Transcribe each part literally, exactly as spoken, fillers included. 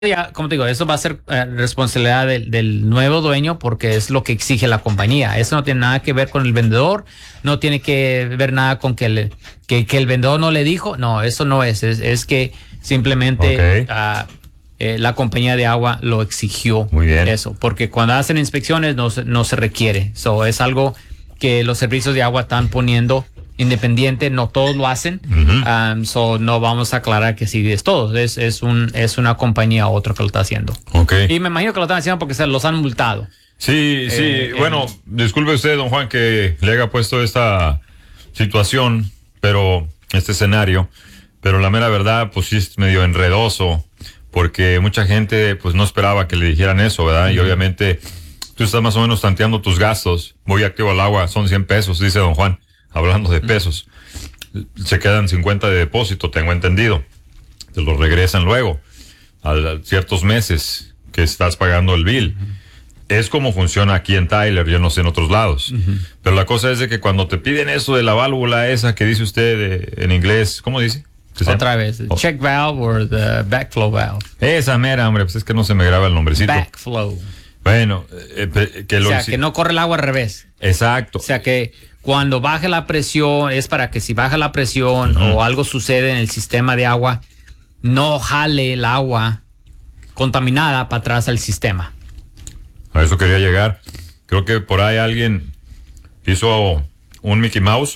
ya, como te digo, eso va a ser eh, responsabilidad del, del nuevo dueño porque es lo que exige la compañía. Eso no tiene nada que ver con el vendedor, no tiene que ver nada con que, le, que, que el vendedor no le dijo. No, eso no es. Es, es que simplemente Okay. uh, eh, la compañía de agua lo exigió. Muy bien. Eso, porque cuando hacen inspecciones no, se- no se requiere. So, es algo que los servicios de agua están poniendo independiente, no todos lo hacen. Ujú. Um, so no vamos a aclarar que sí es todo, es, es, un, es una compañía u otra que lo está haciendo. Ok. Y me imagino que lo están haciendo porque se los han multado. Sí, sí. Eh, bueno, disculpe usted, don Juan, que le haya puesto esta situación, pero este escenario, pero la mera verdad, pues sí es medio enredoso, porque mucha gente, pues no esperaba que le dijeran eso, ¿verdad? Y obviamente tú estás más o menos tanteando tus gastos. Voy activo al agua, son cien pesos, dice don Juan, hablando de pesos. Se quedan cincuenta de depósito, tengo entendido. Te lo regresan luego, a, a ciertos meses que estás pagando el bill. Es como funciona aquí en Tyler, yo no sé en otros lados. Uh-huh. Pero la cosa es de que cuando te piden eso de la válvula esa que dice usted eh, en inglés, ¿cómo dice? ¿Qué se Otra llama? vez, Oh, check valve or the backflow valve. esa mera, hombre, pues es que no se me graba el nombrecito. Backflow. Bueno, eh, eh, que O lo sea, exi- que no corre el agua al revés. Exacto. O sea, que cuando baje la presión, es para que si baja la presión Uh-huh. o algo sucede en el sistema de agua, no jale el agua contaminada para atrás al sistema. A eso quería llegar. Creo que por ahí alguien hizo un Mickey Mouse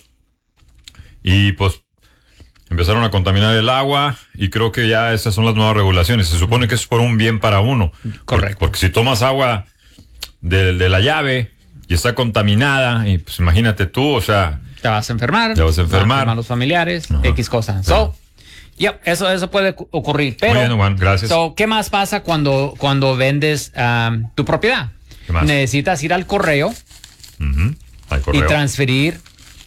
y pues empezaron a contaminar el agua y creo que ya esas son las nuevas regulaciones. Se supone que eso es por un bien para uno. Correcto. Porque, porque si tomas agua de, de la llave y está contaminada, y pues imagínate tú, o sea, Te vas a enfermar. Te vas a enfermar. los familiares, Ajá. X cosas. So, yep, eso, eso puede cu- ocurrir. Pero, muy bien, Juan, gracias. so, ¿qué más pasa cuando, cuando vendes um, tu propiedad? ¿Qué más? Necesitas ir al correo Ujú. Al y correo. transferir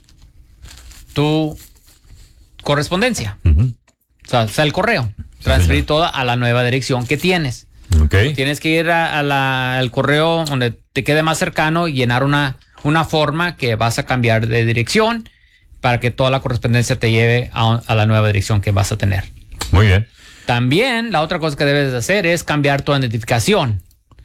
tu correspondencia. Ujú. O sea, o sea, el correo. Sí, Transferir señor. toda a la nueva dirección que tienes. Ok. Tienes que ir a, a la- al correo donde te quede más cercano y llenar una, una forma que vas a cambiar de dirección para que toda la correspondencia te lleve a, a la nueva dirección que vas a tener. Muy bien. También la otra cosa que debes de hacer es cambiar tu identificación.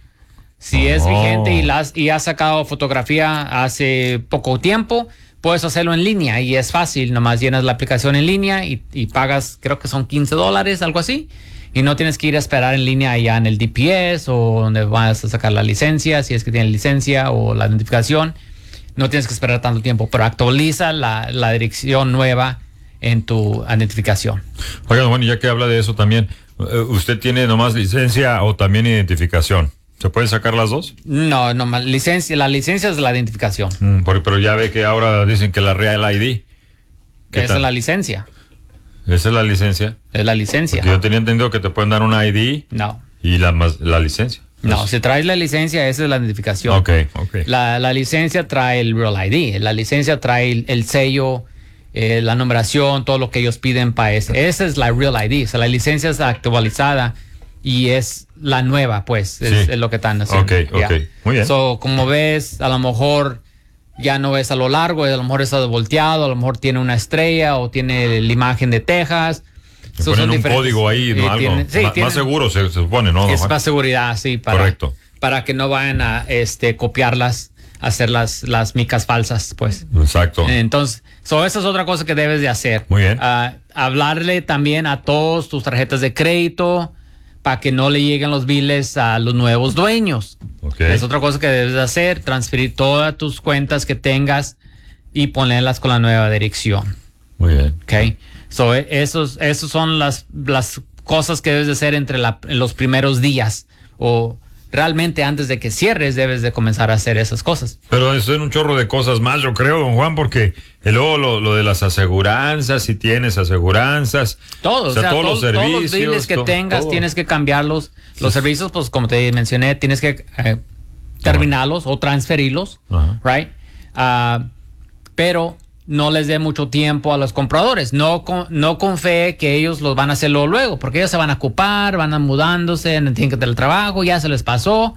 Si es Oh. vigente y, las, y has sacado fotografía hace poco tiempo, puedes hacerlo en línea y es fácil. Nomás llenas la aplicación en línea y, y pagas, creo que son quince dólares, algo así. Y no tienes que ir a esperar en línea allá en el D P S o donde vas a sacar la licencia, si es que tienes licencia o la identificación. No tienes que esperar tanto tiempo, pero actualiza la, la dirección nueva en tu identificación. Oigan, bueno, ya que habla de eso también, eh, ¿usted tiene nomás licencia o también identificación? ¿Se pueden sacar las dos? No, no, licencia, la licencia es la identificación. Mm, por- pero ya ve que ahora dicen que la Real I D. ¿Qué Esa tal? es la licencia. Esa es la licencia. Es la licencia. Porque yo tenía entendido que te pueden dar una I D No, y la, más- la licencia. no, si traes la licencia, esa es la identificación. Ok, ok. La, la licencia trae el Real I D, la licencia trae el, el sello, eh, la numeración, todo lo que ellos piden para ese. Esa es la Real I D, o sea, la licencia es actualizada y es la nueva, pues, es, Sí. es lo que están haciendo. Ok, ok. Ya. Muy bien. So, como ves, a lo mejor ya no es a lo largo, a lo mejor está volteado, a lo mejor tiene una estrella o tiene la imagen de Texas. Le So, ponen son un diferentes. código ahí, ¿no? Eh, Algo. tienen- sí, Ma- tienen- más seguro se, se supone, ¿no? don es Juan? más seguridad, sí, para, Correcto. para que no vayan a este, copiarlas, hacer las, las micas falsas, pues. Exacto. Entonces, so, esa es otra cosa que debes de hacer. Muy bien. Ah, hablarle también a todos tus tarjetas de crédito para que no le lleguen los biles a los nuevos dueños. Ok. Es otra cosa que debes de hacer, transferir todas tus cuentas que tengas y ponerlas con la nueva dirección. Muy bien. ¿Ok? So, eh, esos, esos son las, las cosas que debes de hacer entre la- en los primeros días o realmente antes de que cierres debes de comenzar a hacer esas cosas. Pero eso es un chorro de cosas más, yo creo, don Juan, porque y luego lo, lo de las aseguranzas, si tienes aseguranzas. Todo, o sea, todos los todos servicios. los biles que todo- tengas todo. tienes que cambiarlos. Los servicios, pues como te mencioné, tienes que eh, terminarlos o transferirlos, Ajá. right? Ah, pero no les dé mucho tiempo a los compradores. No con, no con fe que ellos los van a hacerlo luego, porque ellos se van a ocupar, van a mudándose, no tienen que tener trabajo, ya se les pasó.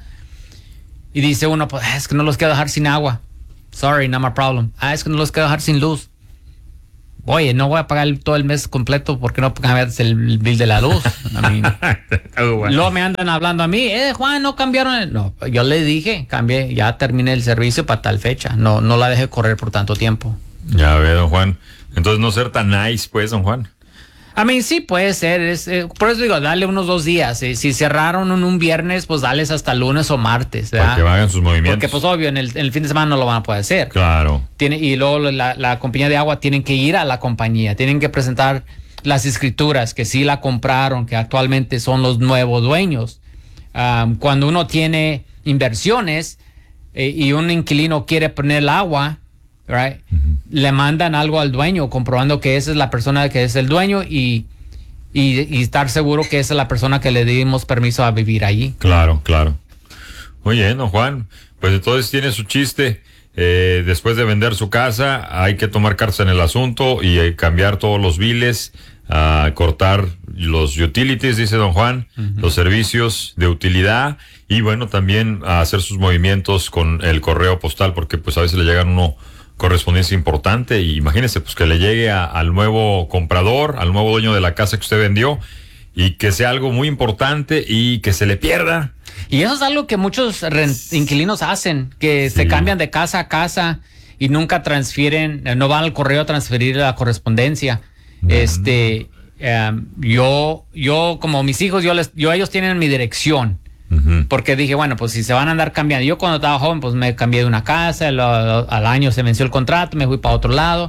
Y dice uno, pues es que no los quiero dejar sin agua. Sorry, not my problem. Ah, es que no los quiero dejar sin luz. oye, no voy a pagar todo el mes completo porque no cambiaste el bill de la luz. I mean, oh, bueno. Luego me andan hablando a mí, eh, Juan, no cambiaron. El... No, yo le dije, cambié, ya terminé el servicio para tal fecha. No, no la dejé correr por tanto tiempo. Ya ve, don Juan. Entonces no ser tan nice, pues, don Juan. A mí sí puede ser, es, eh, por eso digo, dale unos dos días. Eh. Si cerraron un, un viernes, pues dales hasta lunes o martes. ¿verdad? Para que hagan sus movimientos. Porque pues obvio, en el, en el fin de semana no lo van a poder hacer. Claro. Tiene, y luego la, la compañía de agua tienen que ir a la compañía, tienen que presentar las escrituras que sí la compraron, que actualmente son los nuevos dueños. Um, cuando uno tiene inversiones eh, y un inquilino quiere poner el agua, right, uh-huh. le mandan algo al dueño comprobando que esa es la persona que es el dueño y, y, y estar seguro que esa es la persona que le dimos permiso a vivir allí. Claro, claro. Oye, don Juan, pues entonces tiene su chiste. Eh, después de vender su casa, hay que tomar cartas en el asunto y eh, cambiar todos los biles, uh, cortar los utilities, dice don Juan, uh-huh. los servicios de utilidad y bueno, también uh, hacer sus movimientos con el correo postal porque pues a veces le llegan uno correspondencia importante y imagínese pues que le llegue a, al nuevo comprador, al nuevo dueño de la casa que usted vendió y que sea algo muy importante y que se le pierda. Y eso es algo que muchos inquilinos hacen, que sí. se cambian de casa a casa y nunca transfieren, no van al correo a transferir la correspondencia. Mm. Este, um, yo, yo como mis hijos, yo les, yo ellos tienen mi dirección. Uh-huh. Porque dije, bueno, pues si se van a andar cambiando. Yo cuando estaba joven, pues me cambié de una casa, lo, lo, al año se venció el contrato, me fui para otro lado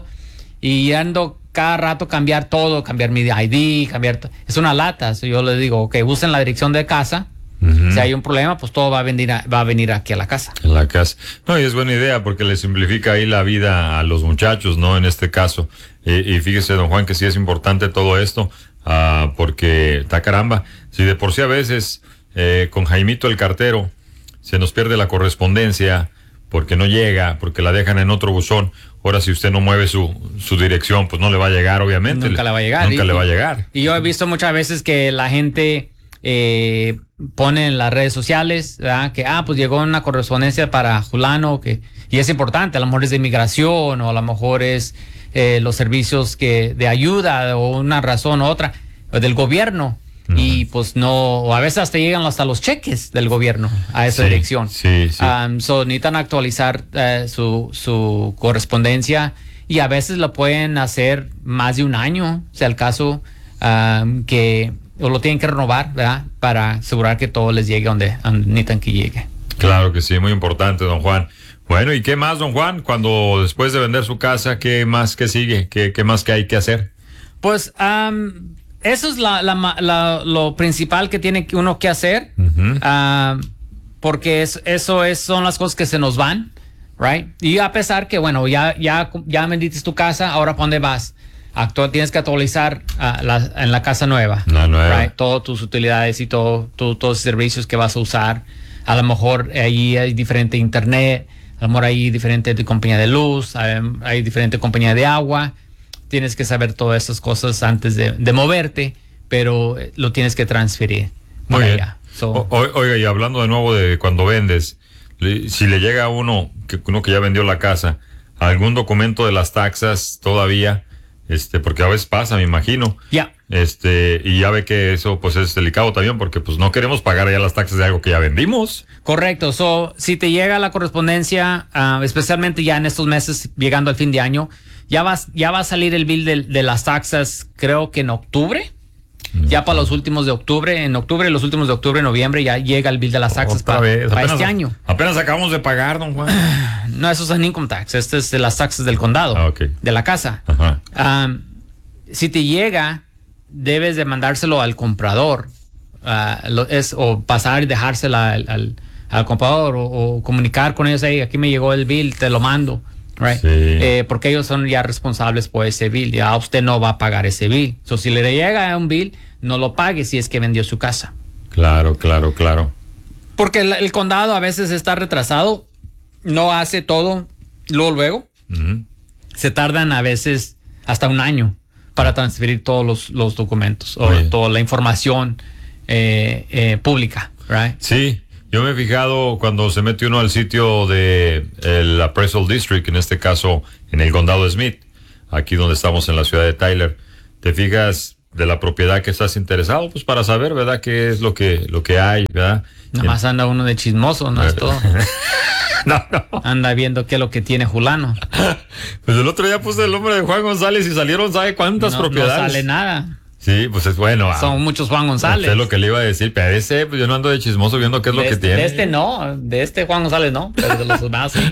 y ando cada rato cambiar todo, cambiar mi I D, cambiar... Es una lata. So yo les digo, ok, usen la dirección de casa. Uh-huh. Si hay un problema, pues todo va a venir a, va a venir aquí a la casa. En la casa. No, y es buena idea porque le simplifica ahí la vida a los muchachos, ¿no? En este caso. Eh, y fíjese, don Juan, que sí es importante todo esto, uh, porque está caramba. Si de por sí a veces... Eh, con Jaimito el cartero se nos pierde la correspondencia porque no llega, porque la dejan en otro buzón. Ahora si usted no mueve su, su dirección, pues no le va a llegar, obviamente. Nunca le va a llegar. Nunca y, le va a llegar. Y yo he visto muchas veces que la gente eh, pone en las redes sociales, ¿verdad? Que, ah, pues llegó una correspondencia para fulano, que, y es importante, a lo mejor es de inmigración o a lo mejor es eh, los servicios que de ayuda o una razón u otra, o del gobierno. Y pues no, o a veces hasta llegan hasta los cheques del gobierno a esa sí, dirección. Sí, sí. Um, so necesitan actualizar uh, su, su correspondencia y a veces lo pueden hacer más de un año, sea el caso, um, que o lo tienen que renovar, ¿verdad? Para asegurar que todo les llegue donde, donde necesitan que llegue. Claro que sí, muy importante, don Juan. Bueno, ¿y qué más, don Juan? Cuando después de vender su casa, ¿qué más que sigue? ¿Qué, qué más que hay que hacer? Pues, um, eso es la, la, la, lo principal que tiene uno que hacer, uh-huh. uh, porque es, eso es, son las cosas que se nos van, right? Y a pesar que, bueno, ya, ya, ya vendiste tu casa, ahora ¿para dónde vas? Actual, tienes que actualizar uh, la, en la casa nueva, la nueva. Right? Todas tus utilidades y todo, todo, todos los servicios que vas a usar. A lo mejor ahí hay diferente internet, a lo mejor hay diferente de compañía de luz, hay, hay diferente compañía de agua. Tienes que saber todas esas cosas antes de, de moverte, pero lo tienes que transferir. Muy bien. So, o, oiga, y hablando de nuevo de cuando vendes, le, si le llega a uno que, uno que ya vendió la casa, algún documento de las taxas todavía, este, porque a veces pasa, me imagino. Ya. Yeah. Este, y ya ve que eso pues es delicado también, porque pues no queremos pagar ya las taxas de algo que ya vendimos. Correcto. So, si te llega la correspondencia, uh, especialmente ya en estos meses, llegando al fin de año, Ya va, ya va a salir el bill de, de las taxas, creo que en octubre. Mm. Ya para los últimos de octubre, en octubre, los últimos de octubre, noviembre, ya llega el bill de las taxas para, para este año. Apenas acabamos de pagar, don Juan. No, eso es un income tax. Este es de las taxas del condado, ah, okay. de la casa. Ajá. Um, si te llega, debes de mandárselo al comprador. Uh, lo, es, o pasar y dejársela al, al, al comprador o, o comunicar con ellos. Hey, aquí me llegó el bill, te lo mando. Right. Sí. Eh, porque ellos son ya responsables por ese bill. Ya usted no va a pagar ese bill. So, si le llega un bill, no lo pague si es que vendió su casa. Claro, claro, claro. Porque el, el condado a veces está retrasado, no hace todo luego, luego. Uh-huh. Se tardan a veces hasta un año para transferir todos los, los documentos o Oye. toda la información eh, eh, pública. Right? Sí. Yo me he fijado cuando se mete uno al sitio de el Appraisal District, en este caso en el condado de Smith, aquí donde estamos en la ciudad de Tyler. Te fijas de la propiedad que estás interesado, pues para saber, ¿verdad?, qué es lo que, lo que hay, ¿verdad? Nada más anda uno de chismoso, no es todo. No, no. Anda viendo qué es lo que tiene Julano. Pues el otro día puse el nombre de Juan González y salieron, ¿sabe cuántas no, propiedades? No sale nada. Sí, pues es bueno. Son ah, muchos Juan González. Es lo que le iba a decir, pero ese, pues yo no ando de chismoso viendo qué es de lo que este, tiene. De este no, de este Juan González no, pero de los demás sí.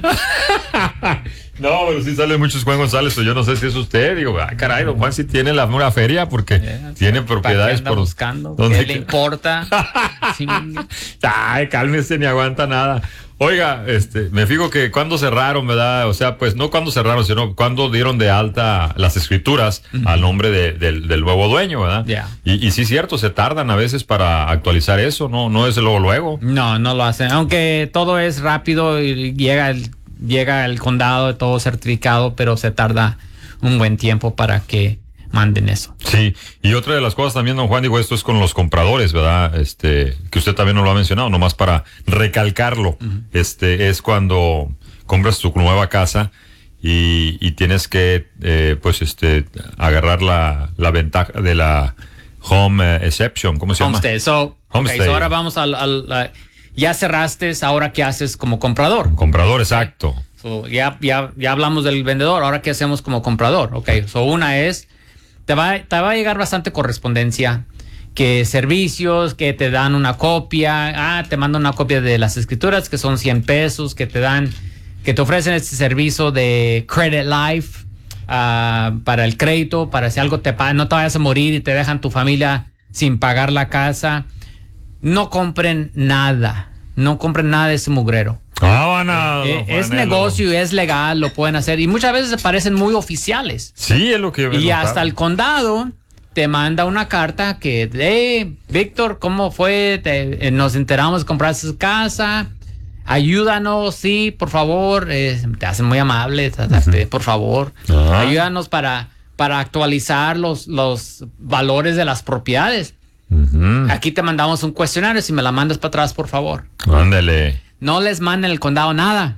No, pero sí salen muchos Juan González, pues yo no sé si es usted. Digo, ah, caray, don Juan sí tiene la nueva feria porque yeah, tiene propiedades por buscando. ¿Dónde ¿Qué le importa? Sí. Ay, cálmese, ni aguanta nada. Oiga, este, me fijo que cuando cerraron, ¿verdad? O sea, pues no cuando cerraron, sino cuando dieron de alta las escrituras uh-huh. al nombre de, de, del nuevo dueño, ¿verdad? Yeah. Y, y sí es cierto, se tardan a veces para actualizar eso, ¿no? No es luego luego. No, no lo hacen. Aunque todo es rápido y llega el, llega el condado, todo certificado, pero se tarda un buen tiempo para que manden eso. Sí, y otra de las cosas también, don Juan, digo, esto es con los compradores, ¿verdad? Este, que usted también nos lo ha mencionado, nomás para recalcarlo. Uh-huh. Este, es cuando compras tu nueva casa y, y tienes que, eh, pues, este, agarrar la, la ventaja de la home exception, ¿cómo se Homestead. llama? So, Homestead. Okay, so ahora vamos al, al, al, ya cerraste, ahora qué haces como comprador. Comprador, exacto. So, ya, ya, ya hablamos del vendedor, ahora qué hacemos como comprador. Ok, so una es Te va, te va a llegar bastante correspondencia, que servicios, que te dan una copia, ah, te mandan una copia de las escrituras, que son cien pesos, que te dan, que te ofrecen este servicio de Credit Life, uh, para el crédito, para si algo te pasa, no te vayas a morir y te dejan tu familia sin pagar la casa. No compren nada, no compren nada de ese mugrero. Ah, no, eh, es negocio y es legal, lo pueden hacer. Y muchas veces se parecen muy oficiales. Sí, es lo que yo Y hasta notado. El condado te manda una carta que, hey, Víctor, ¿cómo fue? Te, eh, nos enteramos de comprar esa casa. Ayúdanos, sí, por favor. Eh, te hacen muy amable, uh-huh. por favor. Uh-huh. Ayúdanos para, para actualizar los, los valores de las propiedades. Uh-huh. Aquí te mandamos un cuestionario. Si me la mandas para atrás, por favor. Ándale. No les manden el condado nada.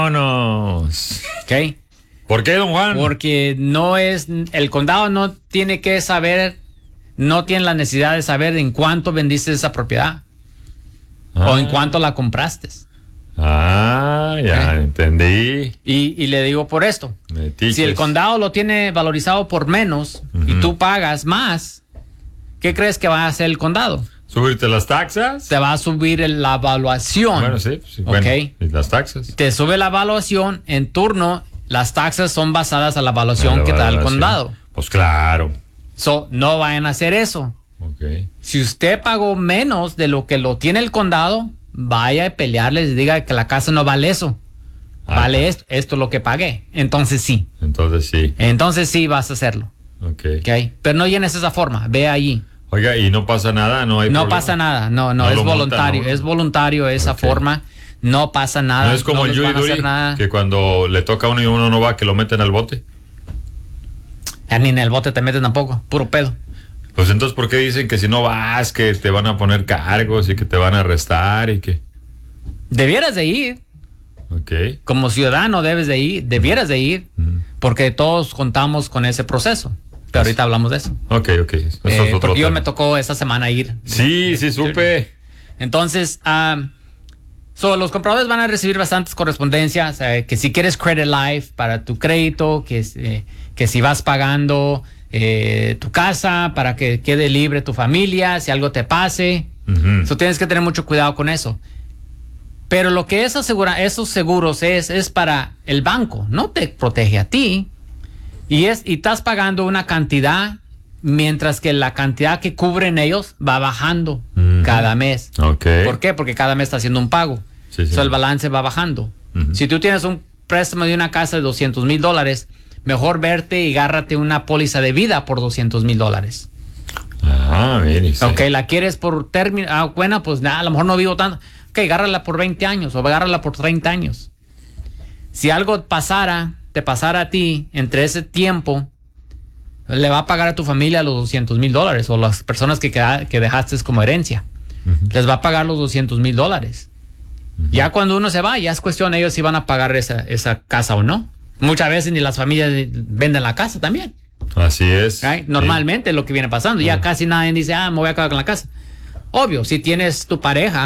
Vámonos. Ok. ¿Por qué, don Juan? Porque no es, el condado no tiene que saber, no tiene la necesidad de saber en cuánto vendiste esa propiedad. Ah. O en cuánto la compraste. Ah, ya ¿Eh? entendí. Y, y le digo por esto. Si el condado lo tiene valorizado por menos uh-huh. y tú pagas más, ¿qué crees que va a hacer el condado? ¿Subirte las taxas? Te va a subir el, la evaluación. Bueno, sí. sí bueno, okay. ¿Y las taxas? Te sube la evaluación. En turno, las taxas son basadas a la evaluación la que te da el condado. Pues claro. So, no vayan a hacer eso. Okay. Si usted pagó menos de lo que lo tiene el condado, vaya a pelearles y diga que la casa no vale eso. Ah, vale esto, esto es lo que pagué. Entonces sí. Entonces sí. Entonces sí vas a hacerlo. Okay. Okay. Pero no llenes esa forma. Ve allí. Oiga, y no pasa nada, no hay No problema. pasa nada, no, no, no es voluntario, montan, ¿no? Es voluntario esa okay. forma, no pasa nada. No es como no el Yuri Duri, que cuando le toca a uno y uno no va, que lo meten al bote. Ya, ni en el bote te meten tampoco, puro pedo. Pues entonces, ¿por qué dicen que si no vas, que te van a poner cargos y que te van a arrestar y que...? Debieras de ir. Ok. Como ciudadano debes de ir, debieras de ir, uh-huh. porque todos contamos con ese proceso. Pero ahorita hablamos de eso. Ok, ok. Eso eh, es otro porque yo tema. me tocó esta semana ir. Sí, sí, supe. Entonces, um, so, los compradores van a recibir bastantes correspondencias. Eh, que si quieres Credit Life para tu crédito, que, eh, que si vas pagando eh, tu casa para que quede libre tu familia, si algo te pase. Uh-huh. So, tienes que tener mucho cuidado con eso. Pero lo que es asegura, esos seguros es, es para el banco, no te protege a ti. Y, es, y estás pagando una cantidad, mientras que la cantidad que cubren ellos va bajando uh-huh. cada mes. Okay. ¿Por qué? Porque cada mes está haciendo un pago. Sí, sí. So, el balance va bajando. Uh-huh. Si tú tienes un préstamo de una casa de doscientos mil dólares, mejor verte y gárrate una póliza de vida por doscientos mil dólares. Ah, bien. Sí. Ok, la quieres por término. Ah, bueno, pues nada, a lo mejor no vivo tanto. Ok, agárrala por veinte años o agárrala por treinta años. Si algo pasara... te pasara a ti entre ese tiempo, le va a pagar a tu familia los doscientos mil dólares o las personas que, queda, que dejaste como herencia. Uh-huh. Les va a pagar los doscientos mil dólares. Uh-huh. Ya cuando uno se va, ya es cuestión de ellos si van a pagar esa, esa casa o no. Muchas veces ni las familias venden la casa también. Así es. Right? Normalmente sí. es lo que viene pasando. Ya uh-huh. casi nadie dice, ah, me voy a quedar con la casa. Obvio, si tienes tu pareja,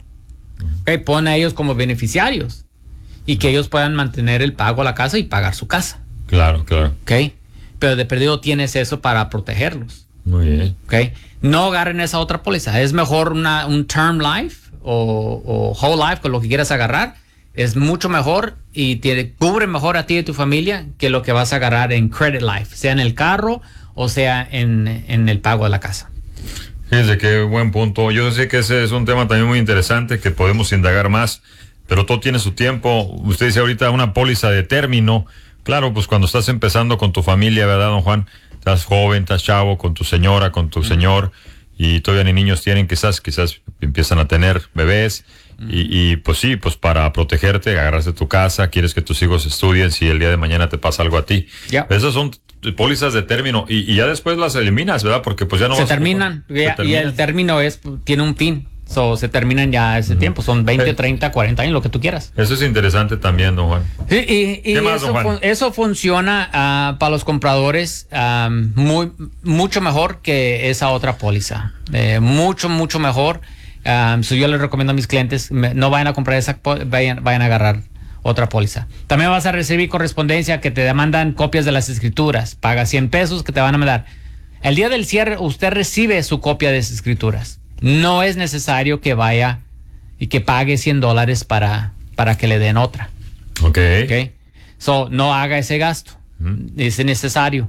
okay, pon a ellos como beneficiarios y que ellos puedan mantener el pago a la casa y pagar su casa. Claro, claro. Okay. Pero de perdido tienes eso para protegerlos. Muy bien. Okay. No agarren esa otra póliza. Es mejor una, un term life o, o whole life, con lo que quieras agarrar. Es mucho mejor y te cubre mejor a ti y a tu familia que lo que vas a agarrar en credit life, sea en el carro o sea en, en el pago de la casa. Fíjense qué buen punto. Yo sé que ese es un tema también muy interesante que podemos indagar más, pero todo tiene su tiempo. Usted dice ahorita una póliza de término. Claro, pues cuando estás empezando con tu familia, ¿verdad, don Juan? Estás joven, estás chavo, con tu señora, con tu mm. señor, y todavía ni niños tienen, quizás, quizás empiezan a tener bebés. Y, y pues sí, pues para protegerte, agarras de tu casa, quieres que tus hijos estudien si el día de mañana te pasa algo a ti. Yeah. Esas son pólizas de término y, y ya después las eliminas, ¿verdad? Porque pues ya no se vas terminan, a, ya, se terminan. Y el término es tiene un fin. So, se terminan ya ese uh-huh. tiempo, son veinte, treinta, cuarenta años, lo que tú quieras. Eso es interesante también, don Juan. Sí, y, y más, eso, don Juan? Fun, eso funciona uh, para los compradores um, muy, mucho mejor que esa otra póliza. Eh, mucho, mucho mejor. Um, so yo les recomiendo a mis clientes, me, no vayan a comprar esa, vayan, vayan a agarrar otra póliza. También vas a recibir correspondencia que te demandan copias de las escrituras. Paga cien pesos que te van a mandar. El día del cierre, usted recibe su copia de esas escrituras. No es necesario que vaya y que pague cien dólares para, para que le den otra. Ok. Ok. So, no haga ese gasto. Mm. Es necesario.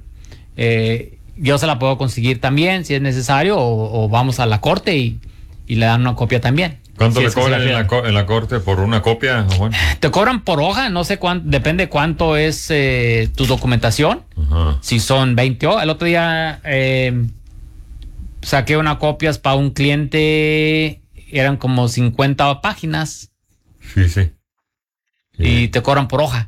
Eh, yo se la puedo conseguir también si es necesario o, o vamos a la corte y, y le dan una copia también. ¿Cuánto si le cobran en la, co- en la corte por una copia, Juan? Te cobran por hoja, no sé cuánto, depende cuánto es eh, tu documentación. Uh-huh. Si son veinte hojas. El otro día eh, saqué unas copias para un cliente, eran como cincuenta páginas. Sí, sí. Y sí. te cobran por hoja.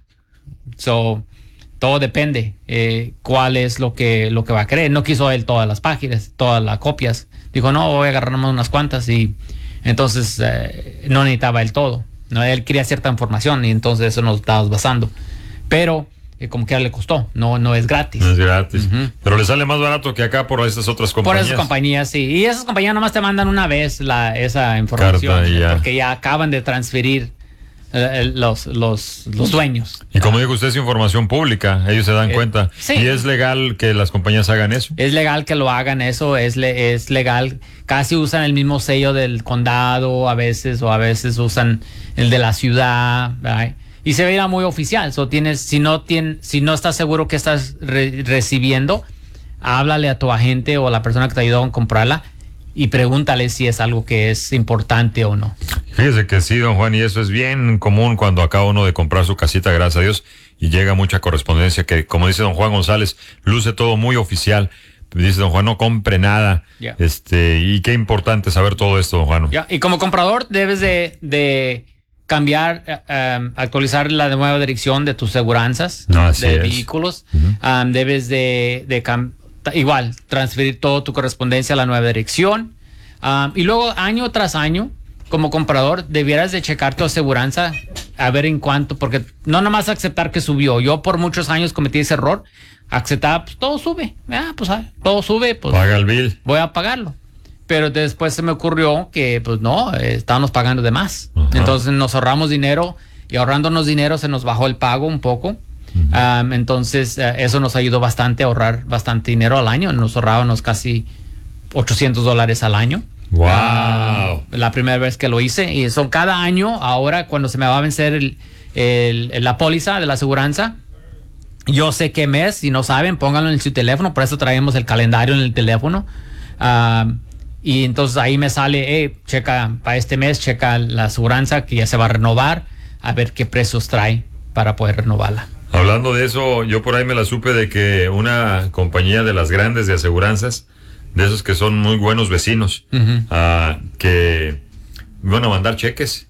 So, todo depende eh, cuál es lo que, lo que va a querer. No quiso él todas las páginas, todas las copias. Dijo, no, voy a agarrar nomás unas cuantas y entonces eh, no necesitaba el todo. No, él quería cierta información y entonces eso nos estábamos basando. Pero eh, como quiera le costó, no, no es gratis. No es gratis. Uh-huh. Pero le sale más barato que acá por esas otras compañías. Por esas compañías, sí. Y esas compañías nomás te mandan una vez la, esa información. Carta, ya. Porque ya acaban de transferir eh, los, los, los dueños. Y como dijo usted, es información pública. Ellos se dan eh, cuenta. Sí. ¿Y es legal que las compañías hagan eso? Es legal que lo hagan eso. Es, le, es legal. Casi usan el mismo sello del condado a veces, o a veces usan el de la ciudad, right? Y se veía muy oficial. So, tienes, si no tienes, si no estás seguro que estás re- recibiendo, háblale a tu agente o a la persona que te ayudó a comprarla y pregúntale si es algo que es importante o no. Fíjese que sí, don Juan, y eso es bien común cuando acaba uno de comprar su casita, gracias a Dios, y llega mucha correspondencia que, como dice don Juan González, luce todo muy oficial. Dice don Juan, no compre nada. Yeah. Este, y qué importante saber todo esto, don Juan. Yeah. Y como comprador debes de, de cambiar, um, actualizar la nueva dirección de tus seguranzas no, de es. vehículos. Uh-huh. Um, debes de, de cam- igual, transferir toda tu correspondencia a la nueva dirección. Um, y luego, año tras año, como comprador, debieras de checar tu aseguranza a ver en cuánto, porque no nomás aceptar que subió. Yo por muchos años cometí ese error. Aceptaba, pues todo sube. Ah, pues ah, todo sube, pues paga el bill. Voy a pagarlo. Pero después se me ocurrió que, pues no, eh, estábamos pagando de más. Uh-huh. Entonces nos ahorramos dinero y ahorrándonos dinero se nos bajó el pago un poco. Uh-huh. Um, entonces uh, eso nos ayudó bastante a ahorrar bastante dinero al año. Nos ahorrábamos casi ochocientos dólares al año. Wow. Uh, la primera vez que lo hice. Y eso cada año, ahora cuando se me va a vencer el, el, el, la póliza de la aseguranza, yo sé qué mes, si no saben, pónganlo en su teléfono, por eso traemos el calendario en el teléfono. Uh, y entonces ahí me sale, hey, checa para este mes, checa la aseguranza que ya se va a renovar, a ver qué precios trae para poder renovarla. Hablando de eso, yo por ahí me la supe de que una compañía de las grandes de aseguranzas, de esos que son muy buenos vecinos, uh-huh. uh, que iban a mandar cheques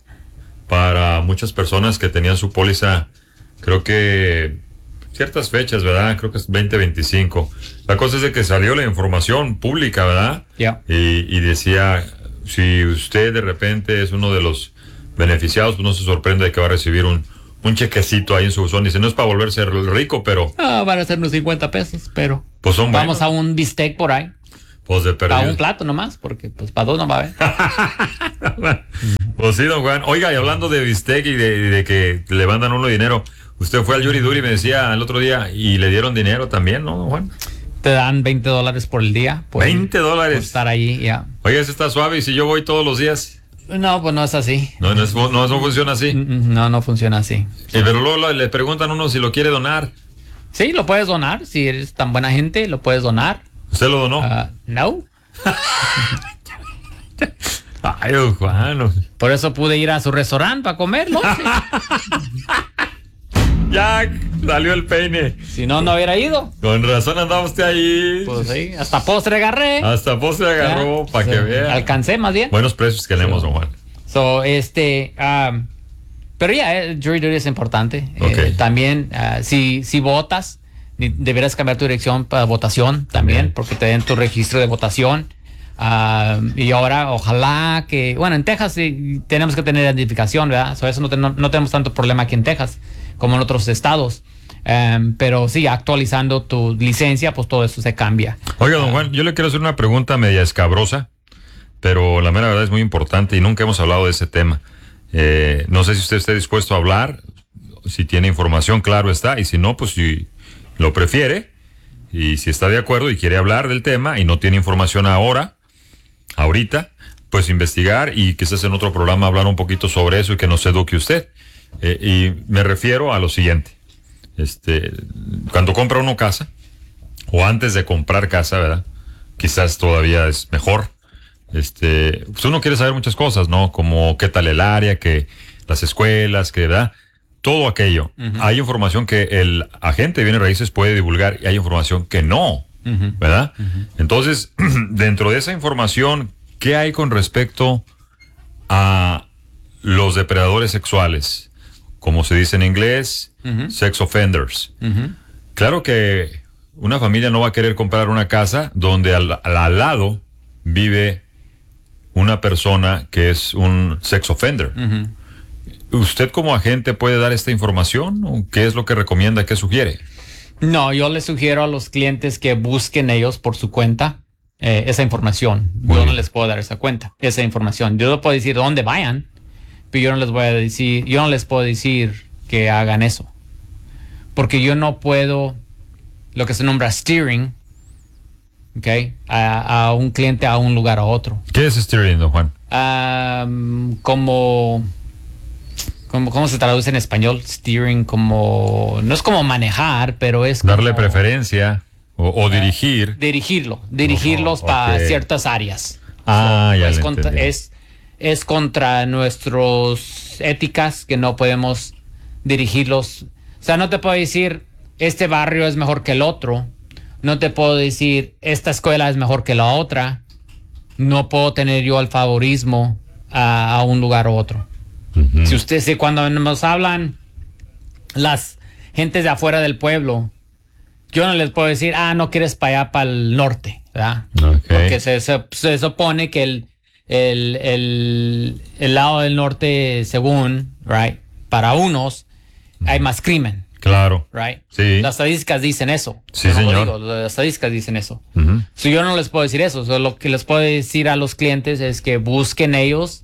para muchas personas que tenían su póliza, creo que ciertas fechas, ¿verdad? Creo que es veinte veinticinco. La cosa es de que salió la información pública, ¿verdad? Yeah. Y, y decía, si usted de repente es uno de los beneficiados, pues no se sorprende de que va a recibir un, un chequecito ahí en su buzón. Dice, no es para volverse rico, pero... Ah, van a ser unos cincuenta pesos, pero... Pues son Vamos buenos. a un bistec por ahí. Pues de perdido. Para un plato nomás, porque pues para dos no va a haber. Pues sí, don Juan. Oiga, y hablando de bistec y de, de que le mandan uno dinero, usted fue al Yuri Duri y me decía el otro día, y le dieron dinero también, ¿no, don Juan? Te dan veinte dólares por el día. Por, veinte dólares. Por estar ahí, ya. Oiga, eso está suave, y si yo voy todos los días... No, pues no es así. No, no, es, no, no funciona así. No, no funciona así. Eh, pero luego le preguntan a uno si lo quiere donar. Sí, lo puedes donar. Si eres tan buena gente, lo puedes donar. ¿Usted lo donó? Uh, no. Ay, don Juan. Por eso pude ir a su restaurante para comerlo. Ya salió el peine. Si no, no hubiera ido. Con razón andaba usted ahí. Pues sí, hasta postre agarré. Hasta postre agarró, para so, que vea. Alcancé más bien. Buenos precios que tenemos, don Juan. So, este, um, pero ya, yeah, el jury duty es importante. Okay. Eh, también, uh, si, si votas, deberás cambiar tu dirección para votación también, okay, porque te den tu registro de votación. Uh, y ahora, ojalá que, bueno, en Texas sí, tenemos que tener identificación, ¿verdad? So, eso no, te, no, no tenemos tanto problema aquí en Texas como en otros estados. Um, pero sí, actualizando tu licencia, pues todo eso se cambia. Oiga, don Juan, yo le quiero hacer una pregunta media escabrosa, pero la mera verdad es muy importante y nunca hemos hablado de ese tema. Eh, no sé si usted esté dispuesto a hablar, si tiene información, claro está, y si no, pues si lo prefiere, y si está de acuerdo y quiere hablar del tema y no tiene información ahora, ahorita, pues investigar y quizás en otro programa hablar un poquito sobre eso y que nos eduque usted. Eh, y me refiero a lo siguiente. Este, cuando compra uno casa, o antes de comprar casa, ¿verdad? Quizás todavía es mejor. Este, pues uno quiere saber muchas cosas, ¿no? Como qué tal el área, que las escuelas, que, ¿verdad? Todo aquello. Uh-huh. Hay información que el agente de bienes raíces puede divulgar y hay información que no, uh-huh, ¿verdad? Uh-huh. Entonces, dentro de esa información, ¿qué hay con respecto a los depredadores sexuales? Como se dice en inglés, uh-huh, sex offenders. Uh-huh. Claro que una familia no va a querer comprar una casa donde al, al, al lado vive una persona que es un sex offender. Uh-huh. ¿Usted como agente puede dar esta información? ¿Qué es lo que recomienda, qué sugiere? No, yo le sugiero a los clientes que busquen ellos por su cuenta eh, esa información. Muy yo bien. No les puedo dar esa cuenta, esa información. Yo no puedo decir dónde vayan, pero yo no les voy a decir, yo no les puedo decir que hagan eso. Porque yo no puedo, lo que se nombra steering, okay, a, a un cliente a un lugar a otro. ¿Qué es steering, don Juan? Um, como, como, ¿cómo se traduce en español? Steering, como, no es como manejar, pero es darle como, preferencia o, o dirigir. Uh, dirigirlo, dirigirlos oh, para okay. ciertas áreas. Ah, so, ya es, le contra, es, es contra nuestros éticas que no podemos dirigirlos. O sea, no te puedo decir, este barrio es mejor que el otro. No te puedo decir, esta escuela es mejor que la otra. No puedo tener yo el favorismo a, a un lugar u otro. Uh-huh. Si usted, si cuando nos hablan las gentes de afuera del pueblo, yo no les puedo decir, ah, no quieres para allá, para el norte, ¿verdad? Okay. Porque se, se, se supone que el, el, el, el lado del norte, según, right, para unos, uh-huh, hay más crimen. Claro. Right? Sí. Las estadísticas dicen eso. Sí, señor. Digo, las estadísticas dicen eso. Uh-huh. So, yo no les puedo decir eso. So, lo que les puedo decir a los clientes es que busquen ellos,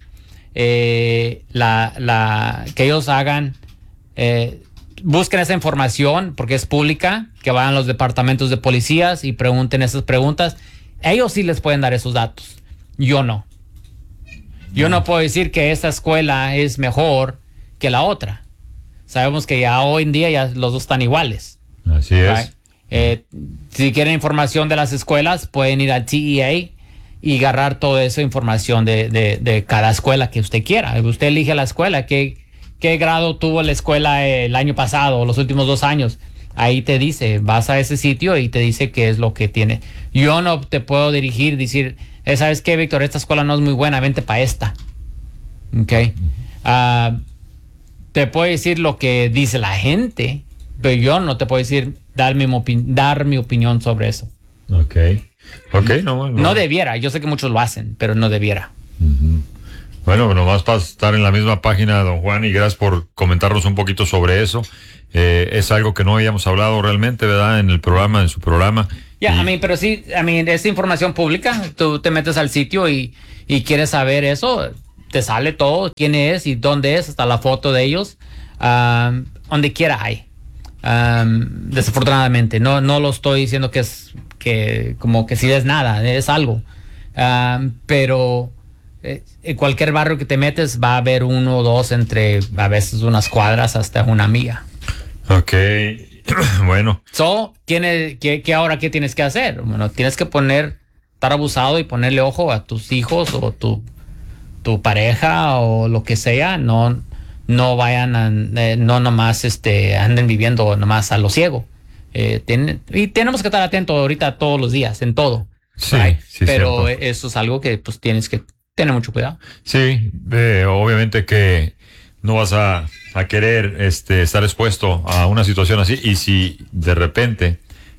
eh, la, la, que ellos hagan, eh, busquen esa información porque es pública, que vayan a los departamentos de policías y pregunten esas preguntas. Ellos sí les pueden dar esos datos. Yo no. Yo uh-huh. no puedo decir que esta escuela es mejor que la otra. Sabemos que ya hoy en día ya los dos están iguales. Así es. Right? Eh, si quieren información de las escuelas, pueden ir al T E A y agarrar toda esa información de, de, de cada escuela que usted quiera. Usted elige la escuela, qué, qué grado tuvo la escuela el año pasado o los últimos dos años. Ahí te dice, vas a ese sitio y te dice qué es lo que tiene. Yo no te puedo dirigir, decir, eh, ¿sabes qué, Víctor? Esta escuela no es muy buena, vente para esta. Ok. Uh, Te puedo decir lo que dice la gente, pero yo no te puedo decir dar mi, opi- dar mi opinión sobre eso. Ok. Ok, no, no. No debiera. Yo sé que muchos lo hacen, pero no debiera. Uh-huh. Bueno, nomás para estar en la misma página, don Juan, y gracias por comentarnos un poquito sobre eso. Eh, es algo que no habíamos hablado realmente, ¿verdad? En el programa, en su programa. Ya, y... a mí, pero sí, a mí es información pública. Tú te metes al sitio y, y quieres saber eso, te sale todo, quién es y dónde es, hasta la foto de ellos, um, donde quiera hay. Um, desafortunadamente, no, no lo estoy diciendo que es que como que si es nada, es algo. Um, pero eh, en cualquier barrio que te metes va a haber uno o dos entre a veces unas cuadras hasta una milla. Ok, bueno. So, ¿qué, qué, qué ahora qué tienes que hacer? Bueno, tienes que poner, estar abusado y ponerle ojo a tus hijos o tu, tu pareja o lo que sea. No, no vayan a, eh, no nomás este, anden viviendo nomás a lo ciego. Eh, tiene, y tenemos que estar atentos ahorita todos los días, en todo. Sí, right? sí, pero cierto. Eso es algo que pues tienes que tener mucho cuidado. Sí, eh, obviamente que no vas a, a querer este, estar expuesto a una situación así, y si de repente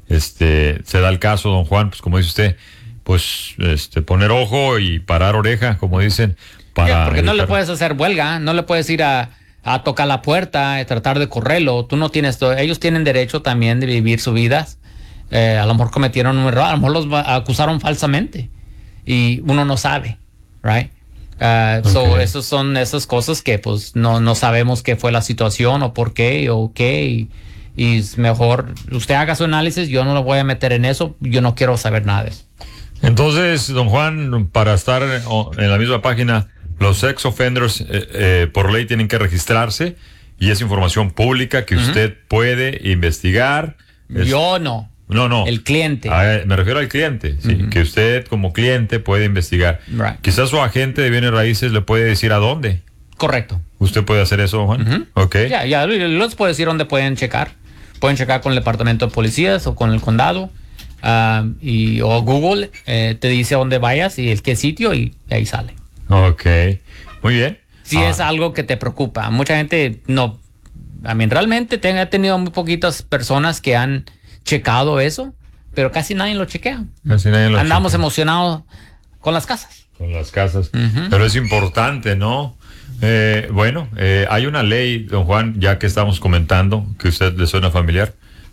este, se da el caso, don Juan, pues como dice usted, pues este, poner ojo y parar oreja, como dicen, para Yeah, porque evitar... no le puedes hacer huelga, no le puedes ir a, a tocar la puerta, a tratar de correrlo. Tú no tienes todo. Ellos tienen derecho también de vivir sus vidas. Eh, a lo mejor cometieron un error, a lo mejor los acusaron falsamente y uno no sabe, right? Uh, okay. So, esos son esas cosas que pues no, no sabemos qué fue la situación o por qué o qué, y, y es mejor usted haga su análisis. Yo no lo voy a meter en eso, yo no quiero saber nada de eso. Entonces, don Juan, para estar en la misma página, los sex offenders eh, eh, por ley tienen que registrarse, y es información pública que uh-huh. usted puede investigar. Es... Yo no. No, no. El cliente. A, me refiero al cliente, sí, uh-huh. que usted como cliente puede investigar. Right. Quizás su agente de bienes raíces le puede decir a dónde. Correcto. ¿Usted puede hacer eso, don Juan? Uh-huh. Ok. Ya, ya, les puedo decir dónde pueden checar. Pueden checar con el departamento de policías o con el condado. Uh, y, o Google eh, te dice dónde vayas y el qué sitio, y ahí sale. Ok. Muy bien. Si ah. es algo que te preocupa. Mucha gente no... I mean, realmente ten, he tenido muy poquitas personas que han checado eso, pero casi nadie lo chequea. Casi nadie lo Andamos chequea. emocionados con las casas. Con las casas. Uh-huh. Pero es importante, ¿no? Eh, bueno, eh, hay una ley, don Juan, ya que estamos comentando, que a usted le suena familiar,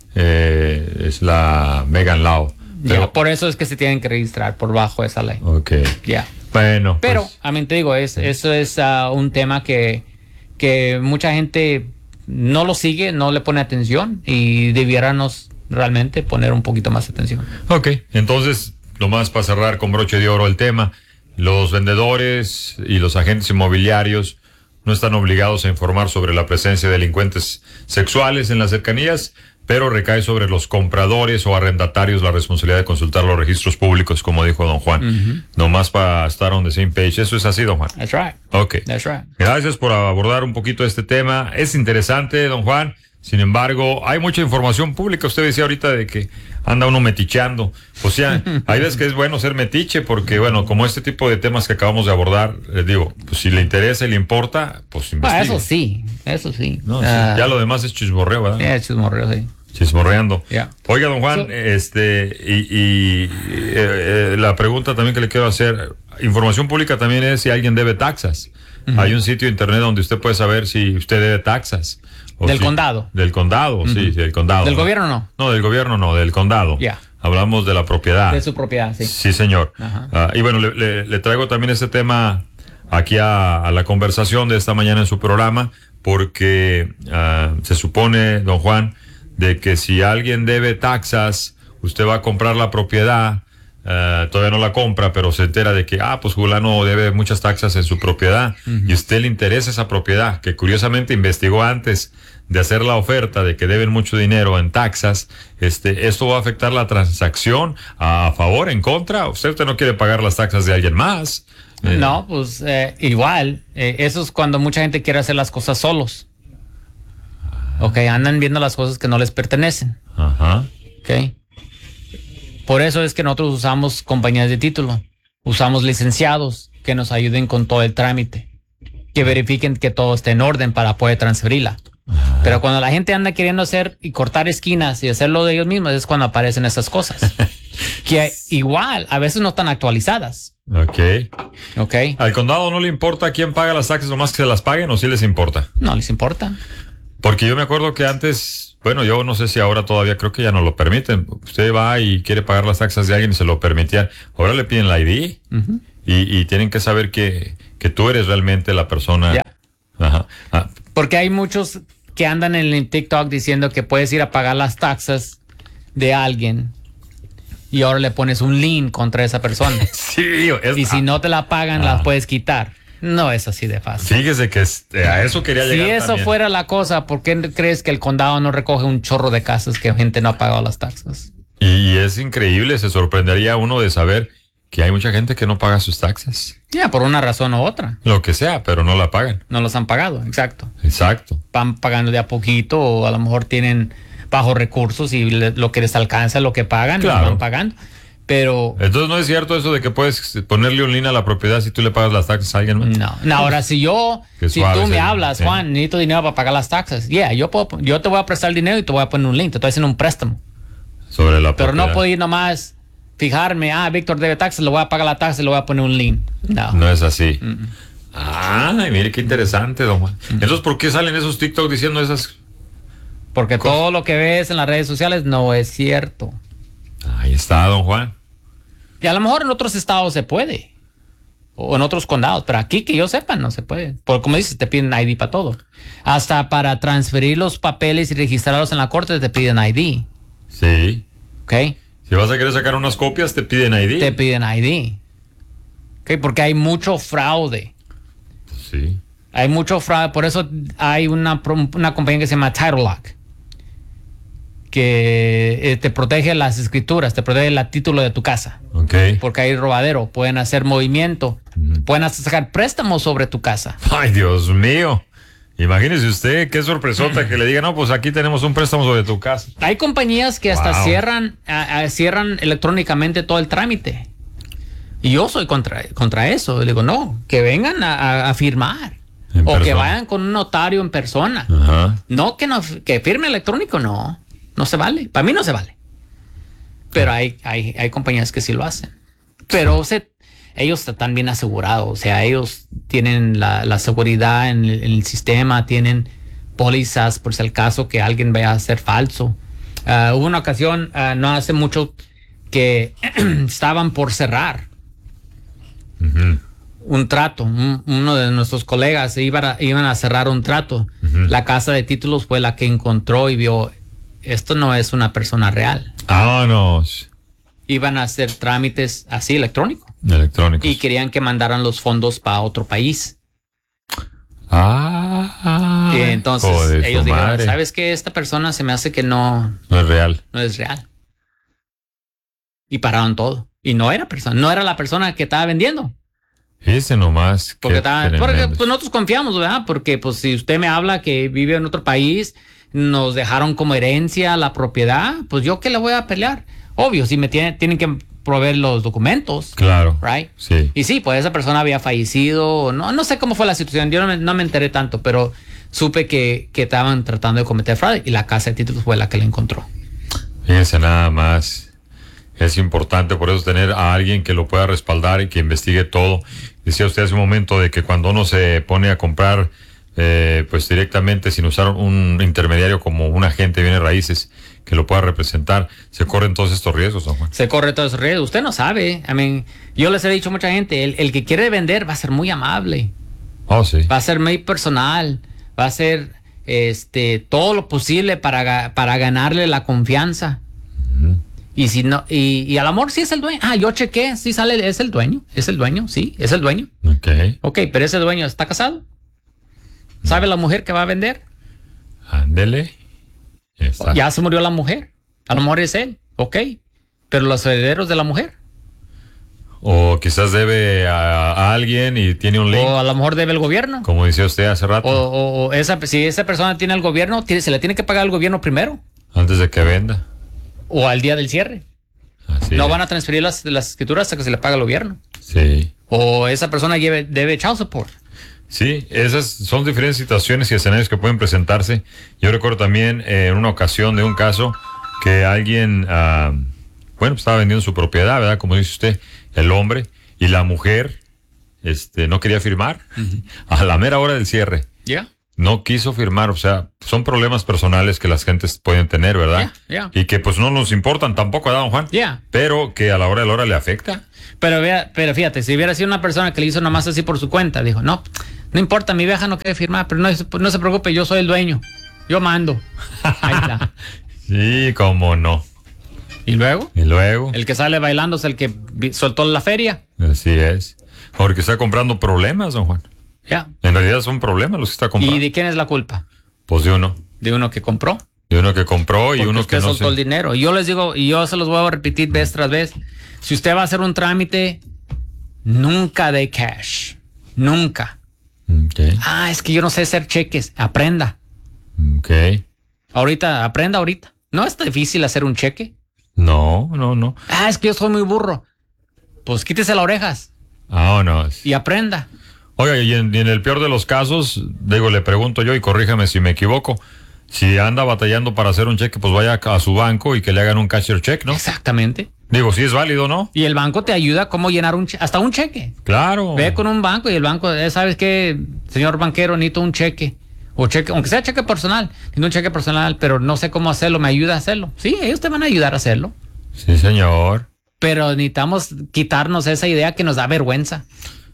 eh, es la Megan Law. Pero, yeah, por eso es que se tienen que registrar por bajo esa ley. Ok. Ya. Yeah. Bueno. Pero, pues, a mí te digo, es, eso es uh, un tema que, que mucha gente no lo sigue, no le pone atención, y debiéramos realmente poner un poquito más de atención. Ok, entonces, nomás para cerrar con broche de oro el tema, los vendedores y los agentes inmobiliarios no están obligados a informar sobre la presencia de delincuentes sexuales en las cercanías, pero recae sobre los compradores o arrendatarios la responsabilidad de consultar los registros públicos, como dijo don Juan. Uh-huh. Nomás para estar on the same page. Eso es así, don Juan. That's right. Ok. That's right. Gracias por abordar un poquito este tema. Es interesante, don Juan. Sin embargo, hay mucha información pública. Usted decía ahorita de que anda uno meticheando. O sea, hay veces que es bueno ser metiche, porque, bueno, como este tipo de temas que acabamos de abordar, les digo, pues si le interesa y le importa, pues investigue. Ah, eso sí, eso sí. No, uh, sí. Ya lo demás es chismorreo, ¿verdad? Yeah, chismorreo, sí. Chismorreando. Yeah. Oiga, don Juan, so, este, y, y eh, eh, la pregunta también que le quiero hacer, información pública también es si alguien debe taxas. Uh-huh. Hay un sitio de internet donde usted puede saber si usted debe taxas. Del si, condado. Del condado, uh-huh. sí, del condado. ¿Del ¿no? gobierno no? No, del gobierno no, del condado. Ya. Yeah. Hablamos de la propiedad. De su propiedad, sí. Sí, señor. Uh-huh. Uh, y bueno, le, le, le traigo también este tema aquí a, a la conversación de esta mañana en su programa, porque uh, se supone, don Juan, de que si alguien debe taxas, usted va a comprar la propiedad, uh, todavía no la compra, pero se entera de que, ah, pues fulano debe muchas taxas en su propiedad, uh-huh. y a usted le interesa esa propiedad, que curiosamente investigó antes de hacer la oferta de que deben mucho dinero en taxas. Este, esto va a afectar la transacción a favor, en contra. Usted, usted no quiere pagar las taxas de alguien más. Eh, no, pues eh, igual, eh, eso es cuando mucha gente quiere hacer las cosas solos. Ok, andan viendo las cosas que no les pertenecen. Ajá. Ok. Por eso es que nosotros usamos compañías de título. Usamos licenciados que nos ayuden con todo el trámite. Que verifiquen que todo esté en orden para poder transferirla. Ajá. Pero cuando la gente anda queriendo hacer y cortar esquinas y hacerlo de ellos mismos, es cuando aparecen esas cosas. Que igual, a veces no están actualizadas. Ok. Ok. ¿Al condado no le importa quién paga las taxas, nomás que se las paguen, o sí les importa? No les importa. Porque yo me acuerdo que antes, bueno, yo no sé si ahora todavía, creo que ya no lo permiten. Usted va y quiere pagar las taxas de alguien y se lo permitían. Ahora le piden la I D uh-huh. y, y tienen que saber que, que tú eres realmente la persona. Yeah. Ajá. Ah. Porque hay muchos que andan en el TikTok diciendo que puedes ir a pagar las taxas de alguien y ahora le pones un lien contra esa persona. Sí, es, y si no te la pagan, ah. las puedes quitar. No es así de fácil. Fíjese que este, a eso quería llegar. Si eso también. fuera la cosa, ¿por qué crees que el condado no recoge un chorro de casas que gente no ha pagado las taxas? Y es increíble, se sorprendería uno de saber que hay mucha gente que no paga sus taxas. Ya, yeah, por una razón u otra. Lo que sea, pero no la pagan. No los han pagado, exacto. Exacto. Van pagando de a poquito o a lo mejor tienen bajos recursos y le, lo que les alcanza, lo que pagan, claro. lo van pagando. Pero... Entonces no es cierto eso de que puedes ponerle un link a la propiedad si tú le pagas las taxas a alguien más. No, no ahora si yo, Qué si suave, tú me sí. hablas, sí. Juan, necesito dinero para pagar las taxas. Yeah, yo, puedo, yo te voy a prestar el dinero y te voy a poner un link, te estoy haciendo un préstamo. Sobre la Pero propiedad. no puedo ir nomás, fijarme, ah, Víctor debe taxas, le voy a pagar la taxa y le voy a poner un link. No. No es así. Mm-mm. Ay, mire qué interesante, don Juan. Mm-mm. Entonces, ¿por qué salen esos TikTok diciendo esas? Porque cosas? Todo lo que ves en las redes sociales no es cierto. Ahí está, don Juan. Y a lo mejor en otros estados se puede. O en otros condados. Pero aquí, que yo sepa, no se puede. Porque como dices, te piden I D para todo. Hasta para transferir los papeles y registrarlos en la corte te piden I D. Sí. ¿Ok? Si vas a querer sacar unas copias, te piden I D. Te piden I D. ¿Ok? Porque hay mucho fraude. Sí. Hay mucho fraude. Por eso hay una, una compañía que se llama Title Lock. Que eh, te protege las escrituras, te protege el título de tu casa. Okay. Porque hay robadero, pueden hacer movimiento, mm. pueden hasta sacar préstamos sobre tu casa. Ay, Dios mío. Imagínese usted qué sorpresota que le diga, no, pues aquí tenemos un préstamo sobre tu casa. Hay compañías que hasta wow. cierran, a, a, cierran electrónicamente todo el trámite. Y yo soy contra, contra eso. Le digo, no, que vengan a, a, a firmar. O persona. Que vayan con un notario en persona. Ajá. No que no que firme electrónico, no. No se vale. Para mí no se vale. Pero hay, hay, hay compañías que sí lo hacen. Pero se, ellos están bien asegurados. O sea, ellos tienen la, la seguridad en el, en el sistema, tienen pólizas por si el caso que alguien vaya a ser falso. Uh, hubo una ocasión, uh, no hace mucho, que estaban por cerrar uh-huh. un trato. Un, uno de nuestros colegas iban a, iban a cerrar un trato. Uh-huh. La casa de títulos fue la que encontró y vio... Esto no es una persona real. Vámonos. Iban a hacer trámites así electrónicos. Electrónicos. Y querían que mandaran los fondos para otro país. Ah. Y entonces ellos dijeron, ¿sabes qué? Esta persona se me hace que no... No es real. No es real. Y pararon todo. Y no era persona, no era la persona que estaba vendiendo. Ese nomás. Porque, estaba, porque pues, nosotros confiamos, ¿verdad? Porque pues si usted me habla que vive en otro país... nos dejaron como herencia la propiedad, pues yo qué le voy a pelear. Obvio, si me tienen, tienen que proveer los documentos. Claro. Right? Sí. Y sí, pues esa persona había fallecido. No, no sé cómo fue la situación. Yo no me, no me enteré tanto, pero supe que, que estaban tratando de cometer fraude y la casa de títulos fue la que la encontró. Fíjense nada más. Es importante por eso tener a alguien que lo pueda respaldar y que investigue todo. Decía usted hace un momento de que cuando uno se pone a comprar Eh, pues directamente sin usar un intermediario como un agente de bienes raíces que lo pueda representar, se corren todos estos riesgos, don Juan. Se corre todos estos riesgos. Usted no sabe. I mean, yo les he dicho a mucha gente, el, el que quiere vender va a ser muy amable. Oh, sí. Va a ser muy personal. Va a ser este todo lo posible para, para ganarle la confianza. Uh-huh. Y si no, y, y al amor sí es el dueño. Ah, yo chequé, sí sale, es el dueño. Es el dueño, sí, es el dueño. Ok. Ok, pero ese dueño está casado. ¿Sabe la mujer que va a vender? Ándele. Ya, ya se murió la mujer. A lo mejor es él. Ok. Pero los herederos de la mujer. O quizás debe a, a alguien y tiene un link. O a lo mejor debe el gobierno. Como decía usted hace rato. O, o, o esa, si esa persona tiene el gobierno, tiene, se le tiene que pagar al gobierno primero. Antes de que venda. O al día del cierre. Así no es. van a transferir las, las escrituras hasta que se le paga al gobierno. Sí. O esa persona lleve, debe child support. Sí, esas son diferentes situaciones y escenarios que pueden presentarse. Yo recuerdo también eh, en una ocasión de un caso que alguien, uh, bueno, estaba vendiendo su propiedad, ¿verdad? Como dice usted, el hombre, y la mujer este, no quería firmar. Uh-huh. A la mera hora del cierre. Ya. Yeah. No quiso firmar, o sea, son problemas personales que las gentes pueden tener, ¿verdad? Yeah, yeah. Y que pues no nos importan tampoco, ¿verdad, don Juan? Yeah. Pero que a la hora de la hora le afecta. Pero, vea, pero fíjate, si hubiera sido una persona que le hizo nomás así por su cuenta, dijo, no, no importa, mi vieja no quiere firmar, pero no, no se preocupe, yo soy el dueño, yo mando. Ahí está. Sí, cómo no. ¿Y luego? Y luego. El que sale bailando es el que soltó la feria. Así es. Porque está comprando problemas, don Juan. Ya. Yeah. En realidad son problemas los que está comprando. ¿Y de quién es la culpa? Pues de uno. De uno que compró. De uno que compró y Porque uno usted que no soltó se... el dinero. Y yo les digo, y yo se los voy a repetir vez tras vez. Si usted va a hacer un trámite, nunca de cash. Nunca. Okay. Ah, es que yo no sé hacer cheques. Aprenda. Ok. Ahorita, aprenda ahorita. No es difícil hacer un cheque. No, no, no. Ah, es que yo soy muy burro. Pues quítese las orejas. Vámonos. Y aprenda. Oiga, y en, y en el peor de los casos, digo, le pregunto yo y corríjame si me equivoco. Si anda batallando para hacer un cheque, pues vaya a su banco y que le hagan un cashier check, ¿no? Exactamente. Digo, si es válido, ¿no? Y el banco te ayuda a cómo llenar un cheque, hasta un cheque. Claro. Ve con un banco y el banco, eh, ¿sabes qué? Señor banquero, necesito un cheque. O cheque, aunque sea cheque personal. Necesito un cheque personal, pero no sé cómo hacerlo, me ayuda a hacerlo. Sí, ellos te van a ayudar a hacerlo. Sí, señor. Pero necesitamos quitarnos esa idea que nos da vergüenza.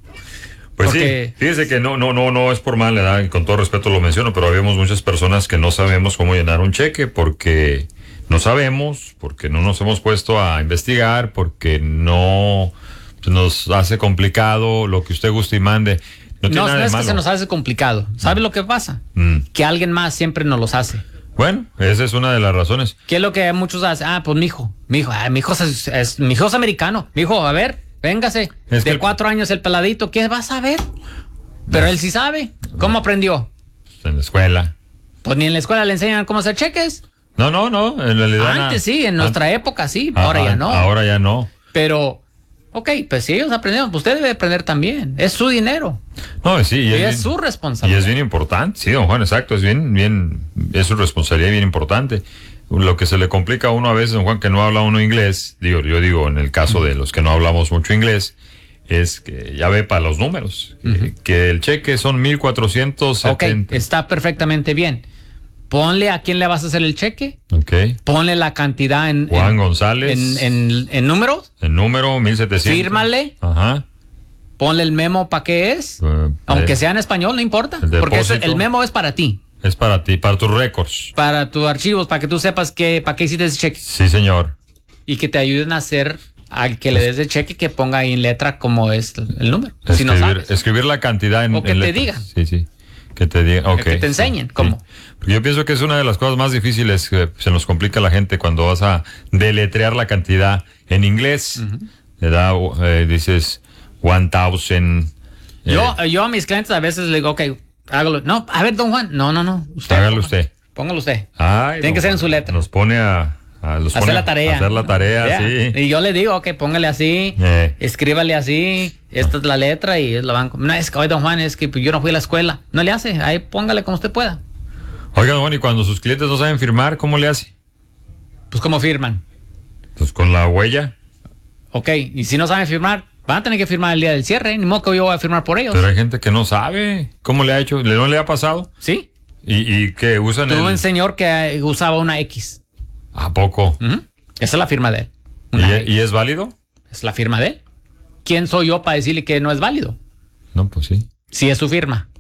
Pues Porque... sí, fíjese que no, no, no, no es por mal, ¿verdad? Y con todo respeto lo menciono, pero habemos muchas personas que no sabemos cómo llenar un cheque porque no sabemos, porque no nos hemos puesto a investigar, porque no pues nos hace complicado lo que usted guste y mande. No, No, no es malo. que se nos hace complicado. ¿Sabe no. lo que pasa? Mm. Que alguien más siempre nos los hace. Bueno, esa es una de las razones. ¿Qué es lo que muchos hacen? Ah, pues mi hijo, mi hijo, ah, mi hijo es, es, mi hijo es americano. Mi hijo, a ver, véngase. Es de que... cuatro años el peladito, ¿qué va a saber? Pero no. él sí sabe. ¿Cómo aprendió? En la escuela. Pues ni en la escuela le enseñan cómo hacer cheques. No, no, no, en realidad. Antes sí, en nuestra An... época sí, ahora Ajá, ya no. Ahora ya no. Pero, ok, pues si ellos aprendieron, pues usted debe aprender también. Es su dinero. No, sí. Y es, es, bien, su responsabilidad. Y es bien importante, sí, don Juan, exacto, es bien, bien, es su responsabilidad bien importante. Lo que se le complica a uno a veces, don Juan, que no habla uno inglés, digo, yo digo, en el caso de los que no hablamos mucho inglés, es que ya ve para los números, uh-huh. que, que el cheque son mil cuatrocientos setenta. Ok, está perfectamente bien. Ponle a quién le vas a hacer el cheque. Ok. Ponle la cantidad en... Juan en, González. En, en, en números. El número mil setecientos. Fírmale. Ajá. Ponle el memo para qué es. Uh, Aunque eh, sea en español, no importa. Porque eso, el memo es para ti. Es para ti, para tus récords. Para tus archivos, para que tú sepas que, para qué hiciste ese cheque. Sí, señor. Y que te ayuden a hacer... al que le des el cheque que ponga ahí en letra como es el número. Escribir, si no sabes. Escribir la cantidad en o que en te letras. digan. Sí, sí. Que te digan. Okay. Que te enseñen sí, cómo. Sí. Porque yo pienso que es una de las cosas más difíciles que se nos complica a la gente cuando vas a deletrear la cantidad en inglés. Uh-huh. Le da, eh, dices one thousand. Eh. Yo, yo a mis clientes a veces le digo, ok, hágalo. No, a ver, don Juan. No, no, no. Usted hágalo ponga, usted. Póngalo usted. Ay, Tiene que ser en su letra. Nos pone a... A los hacer la tarea. Hacer la tarea, yeah. sí. Y yo le digo, ok, póngale así, eh. escríbale así, esta es la letra y es la banco. No, es que hoy, don Juan, es que yo no fui a la escuela. No le hace, ahí póngale como usted pueda. Oiga, don Juan, y cuando sus clientes no saben firmar, ¿cómo le hace? Pues, ¿cómo firman? Pues con la huella. Ok, y si no saben firmar, van a tener que firmar el día del cierre, ni modo que yo voy a firmar por ellos. Pero hay gente que no sabe. ¿Cómo le ha hecho? ¿No le ha pasado? Sí. ¿Y, y qué usan? Tuve el... un señor que usaba una X. ¿A poco? Uh-huh. Esa es la firma de él. ¿Y, ¿Y es válido? Es la firma de él. ¿Quién soy yo para decirle que no es válido? No, pues sí. Sí es su firma.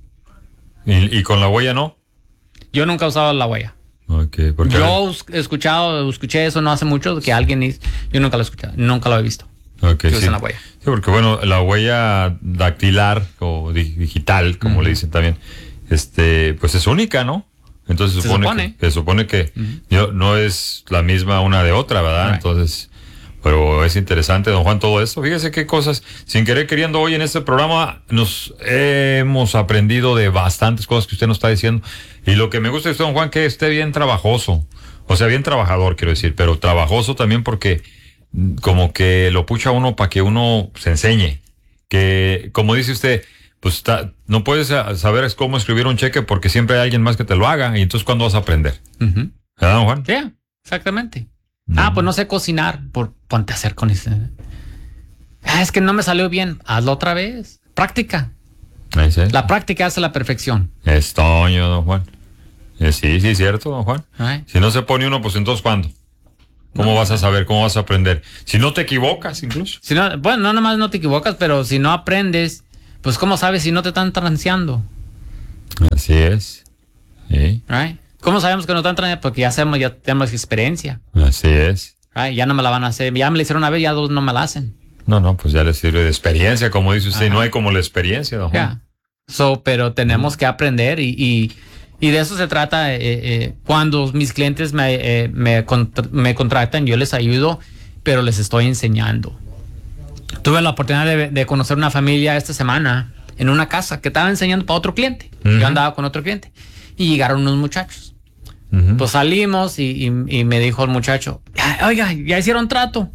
¿Y, y con la huella no? Yo nunca he usado la huella. Okay, porque yo he escuchado, escuché eso no hace mucho, que alguien hizo. Yo nunca lo he escuchado, nunca lo he visto. Okay, que sí. La huella. Sí, porque bueno, la huella dactilar o digital, como uh-huh. le dicen también, este, pues es única, ¿no? Entonces se supone, se supone. Que, se supone que uh-huh. yo, no es la misma una de otra, ¿verdad? Right. Entonces, pero es interesante, don Juan, todo esto. Fíjese qué cosas, sin querer queriendo, hoy en este programa nos hemos aprendido de bastantes cosas que usted nos está diciendo. Y lo que me gusta de usted, don Juan, que esté bien trabajoso. O sea, bien trabajador, quiero decir, pero trabajoso también porque como que lo pucha uno para que uno se enseñe. Que, como dice usted, pues está, no puedes saber cómo escribir un cheque porque siempre hay alguien más que te lo haga y entonces ¿cuándo vas a aprender? Uh-huh. ¿Verdad, don Juan? Sí, yeah, exactamente. Uh-huh. Ah, pues no sé cocinar, por ponte a hacer con ese. Ah, es que no me salió bien. Hazlo otra vez. Práctica. Ahí sí. La práctica hace la perfección. Es Toño, don Juan. Eh, sí, sí, es cierto, don Juan. Right. Si no se pone uno, pues entonces ¿cuándo? ¿Cómo no. vas a saber? ¿Cómo vas a aprender? Si no te equivocas, incluso. Si no, bueno, no nomás no te equivocas, pero si no aprendes, pues ¿cómo sabes si no te están transeando? Así es. Sí. Right. ¿Cómo sabemos que no están transeando? Porque ya sabemos, ya tenemos experiencia. Así es. Right. Ya no me la van a hacer. Ya me la hicieron una vez, ya dos no me la hacen. No, no, pues ya le sirve de experiencia, como dice usted. Ajá. No hay como la experiencia, don Juan. Yeah. So, pero tenemos que aprender y, y, y de eso se trata. Eh, eh, cuando mis clientes me, eh, me, contra- me contratan, yo les ayudo, pero les estoy enseñando. Tuve la oportunidad de, de conocer una familia esta semana en una casa que estaba enseñando para otro cliente. Uh-huh. Yo andaba con otro cliente y llegaron unos muchachos. Uh-huh. Pues salimos y, y, y me dijo el muchacho, oiga, ya hicieron trato.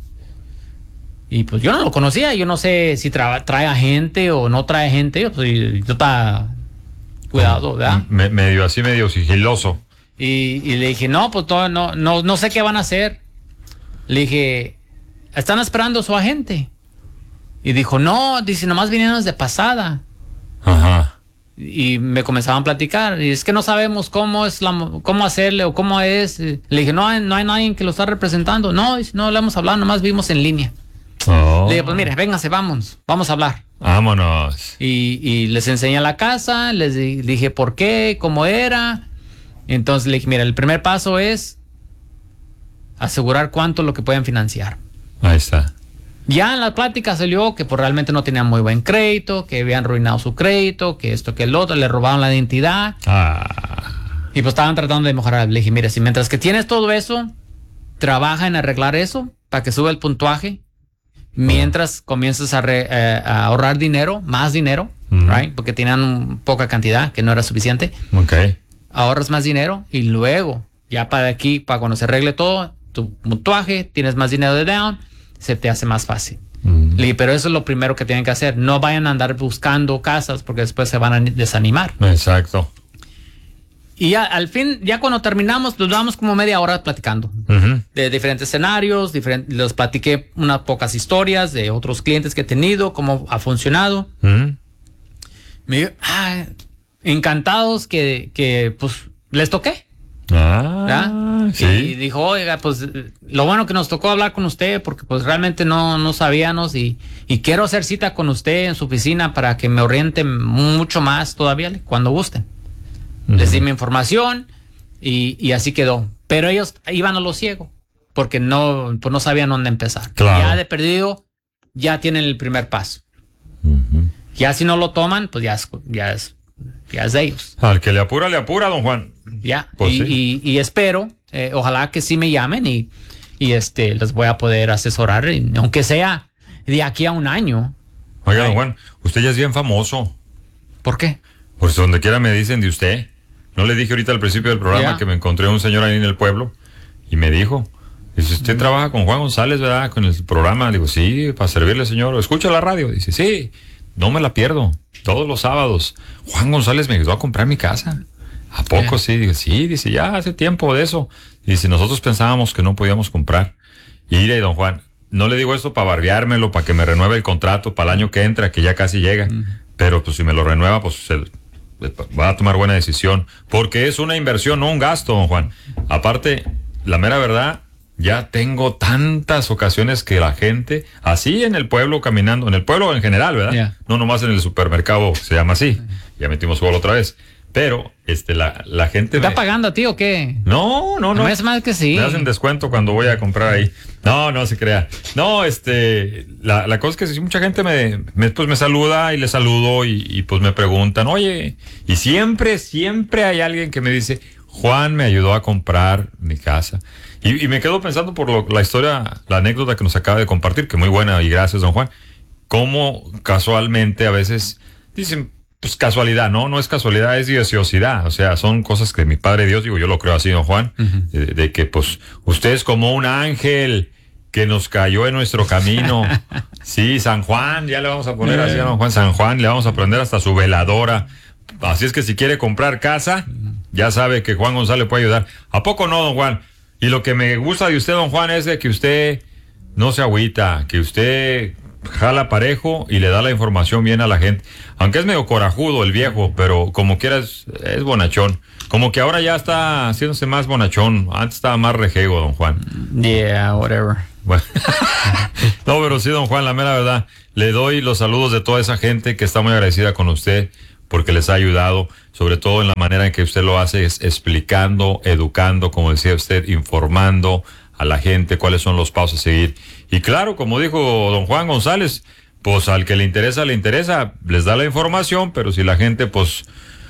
Y pues yo no lo conocía, yo no sé si tra- trae a gente o no trae gente. Yo, pues, yo estaba cuidado, ¿verdad? Me, medio así, medio sigiloso. Y, y le dije, no, pues todo, no, no, no sé qué van a hacer. Le dije, están esperando a su agente. Y dijo, no, dice, nomás vinieron de pasada. Ajá. Y me comenzaban a platicar. Y es que no sabemos cómo es la, cómo hacerle o cómo es. Le dije, no, no hay nadie que lo está representando. No, dice, no le hemos hablado, nomás vimos en línea. Oh. Le dije, pues mire, véngase, vamos, vamos a hablar. Vámonos. Y, y les enseñé la casa, les di, dije por qué, cómo era. Entonces le dije, mira, el primer paso es asegurar cuánto es lo que pueden financiar. Ahí está. Ya en la plática salió que pues realmente no tenían muy buen crédito, que habían arruinado su crédito, que esto, que el otro, le robaron la identidad. Ah. Y pues estaban tratando de mejorar. Le dije, mira, si mientras que tienes todo eso, trabaja en arreglar eso para que suba el puntuaje. Mientras uh-huh. comienzas a, re, eh, a ahorrar dinero, más dinero, uh-huh. right? Porque tenían poca cantidad, que no era suficiente. Okay. Ahorras más dinero y luego, ya para aquí, para cuando se arregle todo, tu puntuaje, tienes más dinero de down, se te hace más fácil. Uh-huh. Le, pero eso es lo primero que tienen que hacer. No vayan a andar buscando casas porque después se van a desanimar. Exacto. Y ya al fin, ya cuando terminamos, nos damos como media hora platicando uh-huh. de diferentes escenarios, diferentes, les platiqué unas pocas historias de otros clientes que he tenido, cómo ha funcionado. Uh-huh. Me dijo, ah, encantados que, que pues les toqué. Ah, sí. Y dijo, oiga, pues lo bueno que nos tocó hablar con usted porque pues realmente no, no sabíamos y, y quiero hacer cita con usted en su oficina para que me oriente mucho más todavía cuando gusten. Uh-huh. Les di mi información y, y así quedó. Pero ellos iban a lo ciego porque no, pues no sabían dónde empezar. Claro. Ya de perdido, ya tienen el primer paso. Uh-huh. Ya si no lo toman, pues ya es, ya es, ya es de ellos. Al que le apura, le apura, don Juan. Ya. Pues y, sí. y, y espero, eh, ojalá que sí me llamen y, y este les voy a poder asesorar, y, aunque sea de aquí a un año. Oiga, don Juan, usted ya es bien famoso. ¿Por qué? Pues donde quiera me dicen de usted. No le dije ahorita al principio del programa yeah. que me encontré un señor ahí en el pueblo y me dijo, dice, usted mm. trabaja con Juan González, ¿verdad? Con el programa. Digo, sí, para servirle, señor. ¿Escucha la radio? Dice, sí, no me la pierdo. Todos los sábados. Juan González me ayudó a comprar mi casa. ¿A poco yeah. sí? Digo, sí, dice, ya hace tiempo de eso. Dice, nosotros pensábamos que no podíamos comprar. Y mire, don Juan, no le digo esto para barbeármelo, para que me renueve el contrato para el año que entra, que ya casi llega. Mm. Pero pues si me lo renueva, pues se... va a tomar buena decisión, porque es una inversión, no un gasto, don Juan. Aparte, la mera verdad, ya tengo tantas ocasiones que la gente, así en el pueblo caminando, en el pueblo en general, ¿verdad? Yeah. No nomás en el supermercado, se llama así. Ya metimos gol otra vez. Pero, este, la, la gente... ¿Está me... pagando a ti o qué? No, no, no. No es más que sí. Me hacen descuento cuando voy a comprar ahí. No, no se crea. No, este, la, la cosa es que si mucha gente me, me, pues me saluda y le saludo y, y pues me preguntan, oye, y siempre, siempre hay alguien que me dice, Juan me ayudó a comprar mi casa. Y, y me quedo pensando por lo, la historia, la anécdota que nos acaba de compartir, que muy buena y gracias, don Juan. Cómo casualmente a veces dicen, pues casualidad, ¿no? No es casualidad, es diociosidad. O sea, son cosas que mi Padre Dios, digo, yo lo creo así, don Juan, uh-huh. de, de que pues usted es como un ángel que nos cayó en nuestro camino. Sí, San Juan, ya le vamos a poner así a don Juan, San Juan, le vamos a prender hasta su veladora. Así es que si quiere comprar casa, ya sabe que Juan González puede ayudar. ¿A poco no, don Juan? Y lo que me gusta de usted, don Juan, es de que usted no se agüita, que usted jala parejo y le da la información bien a la gente. Aunque es medio corajudo el viejo, pero como quieras, es bonachón. Como que ahora ya está haciéndose más bonachón. Antes estaba más rejego, don Juan. Yeah, whatever. Bueno. No, pero sí, don Juan, la mera verdad, le doy los saludos de toda esa gente que está muy agradecida con usted porque les ha ayudado, sobre todo en la manera en que usted lo hace, es explicando, educando, como decía usted, informando a la gente cuáles son los pasos a seguir. Y claro, como dijo don Juan González, pues al que le interesa, le interesa, les da la información, pero si la gente pues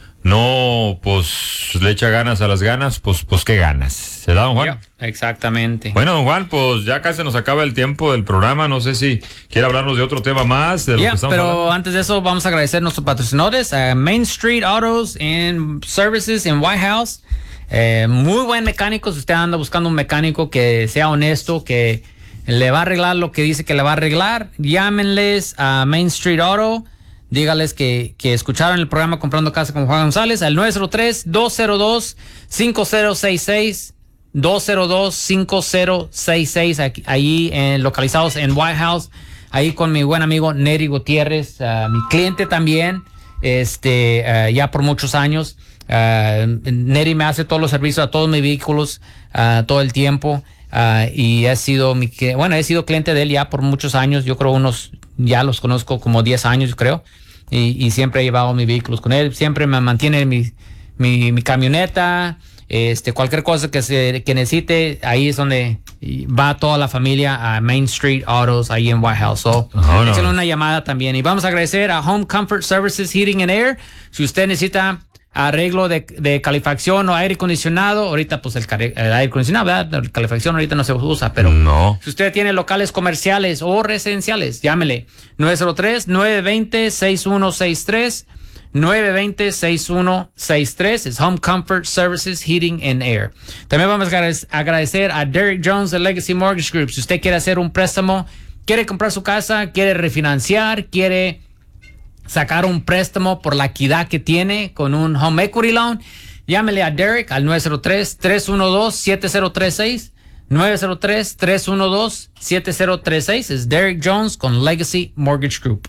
no, pues le echa ganas a las ganas, pues, pues qué ganas. ¿Se da, don Juan? Yeah, exactamente. Bueno, don Juan, pues ya casi nos acaba el tiempo del programa. No sé si quiere hablarnos de otro tema más. De lo Yeah, que estamos pero hablando. antes de eso vamos a agradecer a nuestros patrocinadores, a Main Street Autos and Services en White House. Eh, muy buen mecánico. Si usted anda buscando un mecánico que sea honesto, que le va a arreglar lo que dice que le va a arreglar, llámenles a Main Street Auto. Dígales que, que escucharon el programa Comprando Casa con Juan González al nueve cero tres, dos cero dos, cinco cero seis seis, dos cero dos, cinco cero seis seis, aquí, ahí eh, localizados en White House, ahí con mi buen amigo Neri Gutiérrez, uh, mi cliente también, este uh, ya por muchos años. Uh, Neri me hace todos los servicios a todos mis vehículos uh, todo el tiempo. Uh, y he sido mi, bueno, he sido cliente de él ya por muchos años, yo creo unos, ya los conozco como diez años, yo creo. Y, y siempre he llevado mis vehículos con él, siempre me mantiene mi, mi, mi camioneta, este, cualquier cosa que se que necesite, ahí es donde va toda la familia a Main Street Autos, ahí en White House. So, oh, no. échale una llamada también. Y vamos a agradecer a Home Comfort Services Heating and Air. Si usted necesita arreglo de, de calefacción o aire acondicionado, ahorita pues el, el aire acondicionado, ¿verdad? La calefacción ahorita no se usa, pero no. Si usted tiene locales comerciales o residenciales, llámele nueve cero tres, nueve dos cero, seis uno seis tres, nueve dos cero, seis uno seis tres. Es Home Comfort Services Heating and Air. También vamos a agradecer a Derek Jones de Legacy Mortgage Group. Si usted quiere hacer un préstamo, quiere comprar su casa, quiere refinanciar, quiere sacar un préstamo por la equidad que tiene con un home equity loan, llámele a Derek al nueve cero tres, tres uno dos, siete cero tres seis, nueve cero tres, tres uno dos, siete cero tres seis. Es Derek Jones con Legacy Mortgage Group.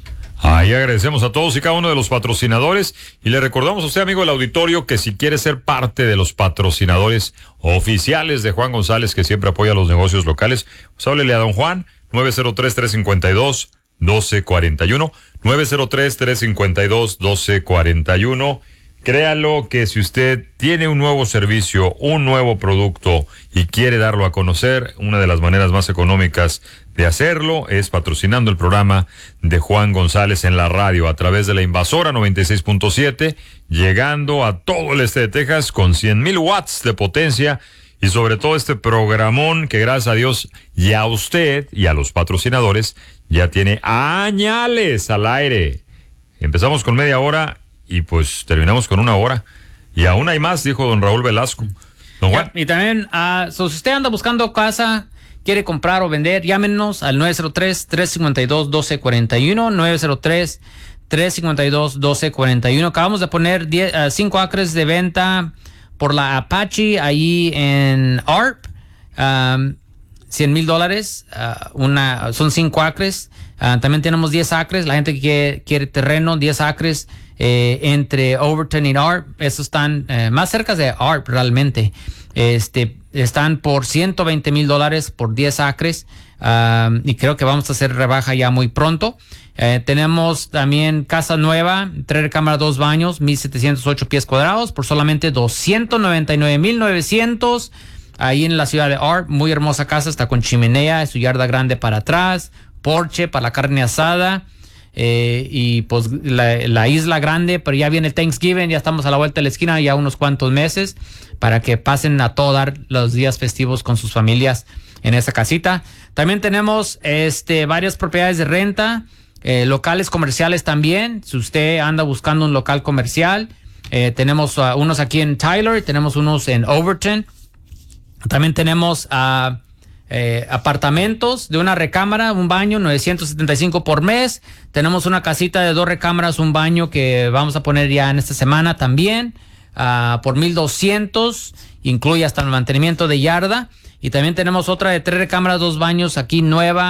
Ahí agradecemos a todos y cada uno de los patrocinadores y le recordamos a usted, amigo del auditorio, que si quiere ser parte de los patrocinadores oficiales de Juan González, que siempre apoya los negocios locales, pues háblele a don Juan, nueve cero tres, tres cinco dos, uno dos cuatro uno, nueve cero tres, tres cinco dos, uno dos cuatro uno. Créalo que si usted tiene un nuevo servicio, un nuevo producto y quiere darlo a conocer, una de las maneras más económicas de hacerlo es patrocinando el programa de Juan González en la radio a través de la Invasora noventa y seis punto siete, llegando a todo el este de Texas con cien mil watts de potencia. Y sobre todo este programón que gracias a Dios y a usted y a los patrocinadores ya tiene añales al aire. Empezamos con media hora y pues terminamos con una hora. Y aún hay más, dijo don Raúl Velasco. Don Juan. Yeah, y también, uh, so, si usted anda buscando casa, quiere comprar o vender, llámenos al nueve cero tres, tres cinco dos, uno dos cuatro uno, nueve cero tres, tres cinco dos, uno dos cuatro uno. Acabamos de poner cinco acres de venta por la Apache ahí en A R P, um, cien mil dólares, uh, una, son cinco acres. Uh, también tenemos diez acres, la gente que quiere, quiere terreno, diez acres eh, entre Overton y A R P, esos están eh, más cerca de A R P realmente. Este, están por ciento veinte mil dólares por diez acres, um, y creo que vamos a hacer rebaja ya muy pronto. Eh, tenemos también casa nueva, tres recámaras, dos baños, mil setecientos ocho pies cuadrados por solamente doscientos noventa y nueve mil novecientos. Ahí en la ciudad de A R P, muy hermosa casa, está con chimenea, su yarda grande para atrás, porche para la carne asada, eh, y pues la, la isla grande, pero ya viene Thanksgiving, ya estamos a la vuelta de la esquina, ya unos cuantos meses, para que pasen a todo dar los días festivos con sus familias en esa casita. También tenemos este varias propiedades de renta, eh, locales comerciales también. Si usted anda buscando un local comercial, eh, tenemos uh, unos aquí en Tyler, tenemos unos en Overton. También tenemos uh, eh, apartamentos de una recámara, un baño, novecientos setenta y cinco por mes. Tenemos una casita de dos recámaras, un baño que vamos a poner ya en esta semana también, uh, por mil doscientos, incluye hasta el mantenimiento de yarda. Y también tenemos otra de tres recámaras, dos baños aquí nueva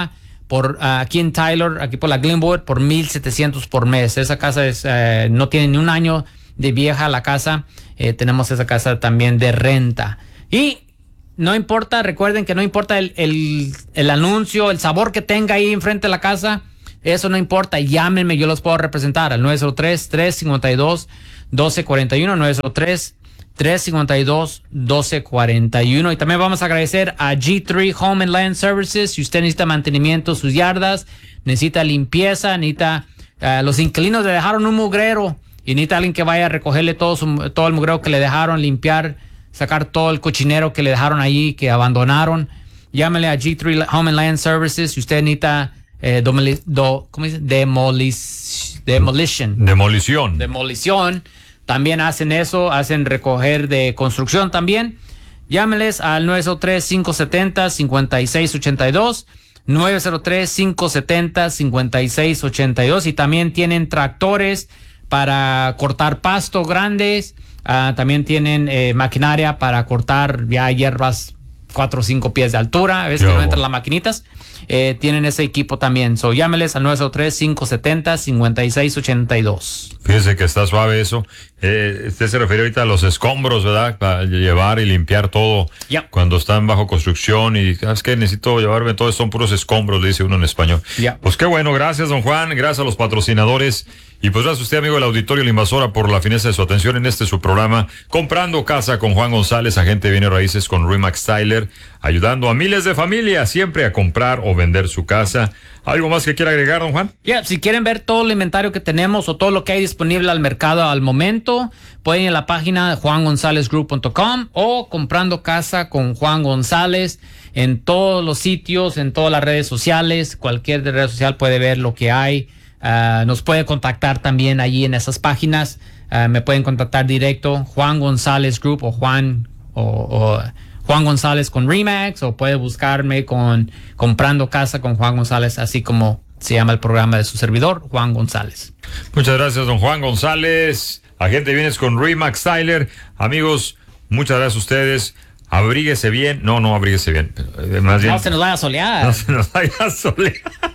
por uh, aquí en Tyler, aquí por la Glenwood, por mil setecientos por mes. Esa casa es uh, no tiene ni un año de vieja la casa. Eh, tenemos esa casa también de renta. Y no importa, recuerden que no importa el, el, el anuncio, el sabor que tenga ahí enfrente de la casa. Eso no importa, llámenme, yo los puedo representar al nueve cero tres, tres cinco dos, uno dos cuatro uno, nueve cero tres, tres cinco dos, uno dos cuatro uno. Y también vamos a agradecer a G tres Home and Land Services. Si usted necesita mantenimiento de sus yardas, necesita limpieza, necesita, uh, los inquilinos le dejaron un mugrero y necesita alguien que vaya a recogerle todo, su, todo el mugrero que le dejaron, limpiar, sacar todo el cochinero que le dejaron allí, que abandonaron. Llámele a G tres Home and Land Services. Si usted necesita eh, domoli, do, ¿cómo dice? Demolish, demolition. Demolición. Demolición. También hacen eso, hacen recoger de construcción también. Llámeles al nueve cero tres, cinco siete cero, cinco seis ocho dos, nueve cero tres, cinco siete cero, cinco seis ocho dos. Y también tienen tractores para cortar pasto grandes. Uh, también tienen eh, maquinaria para cortar ya hierbas cuatro o cinco pies de altura. A veces que no entran las maquinitas. Eh, tienen ese equipo también. So, llámeles al nueve cero tres, cinco siete cero, cinco seis ocho dos. Fíjese que está suave eso. Eh, usted se refiere ahorita a los escombros, ¿verdad? Para llevar y limpiar todo. Yep. Cuando están bajo construcción y es que necesito llevarme todo, son puros escombros, le dice uno en español. Yep. Pues qué bueno, gracias don Juan, gracias a los patrocinadores. Y pues gracias a usted, amigo del auditorio La Invasora, por la fineza de su atención en este su programa, Comprando Casa con Juan González, agente de bienes raíces con Remax Tyler, ayudando a miles de familias siempre a comprar o vender su casa. ¿Algo más que quiera agregar, don Juan? Yeah, si quieren ver todo el inventario que tenemos o todo lo que hay disponible al mercado al momento, pueden ir a la página juan gonzález group punto com o Comprando Casa con Juan González en todos los sitios, en todas las redes sociales. Cualquier red social puede ver lo que hay. Uh, nos puede contactar también allí en esas páginas. Uh, me pueden contactar directo, Juan González Group o Juan o, o Juan González con Remax, o puede buscarme con Comprando Casa con Juan González, así como se llama el programa de su servidor, Juan González. Muchas gracias, don Juan González, agente de bienes con Remax Tyler. Amigos, muchas gracias a ustedes. Abríguese bien. No, no, abríguese bien. Más bien, no se nos vaya a solear. No se nos vaya a solear.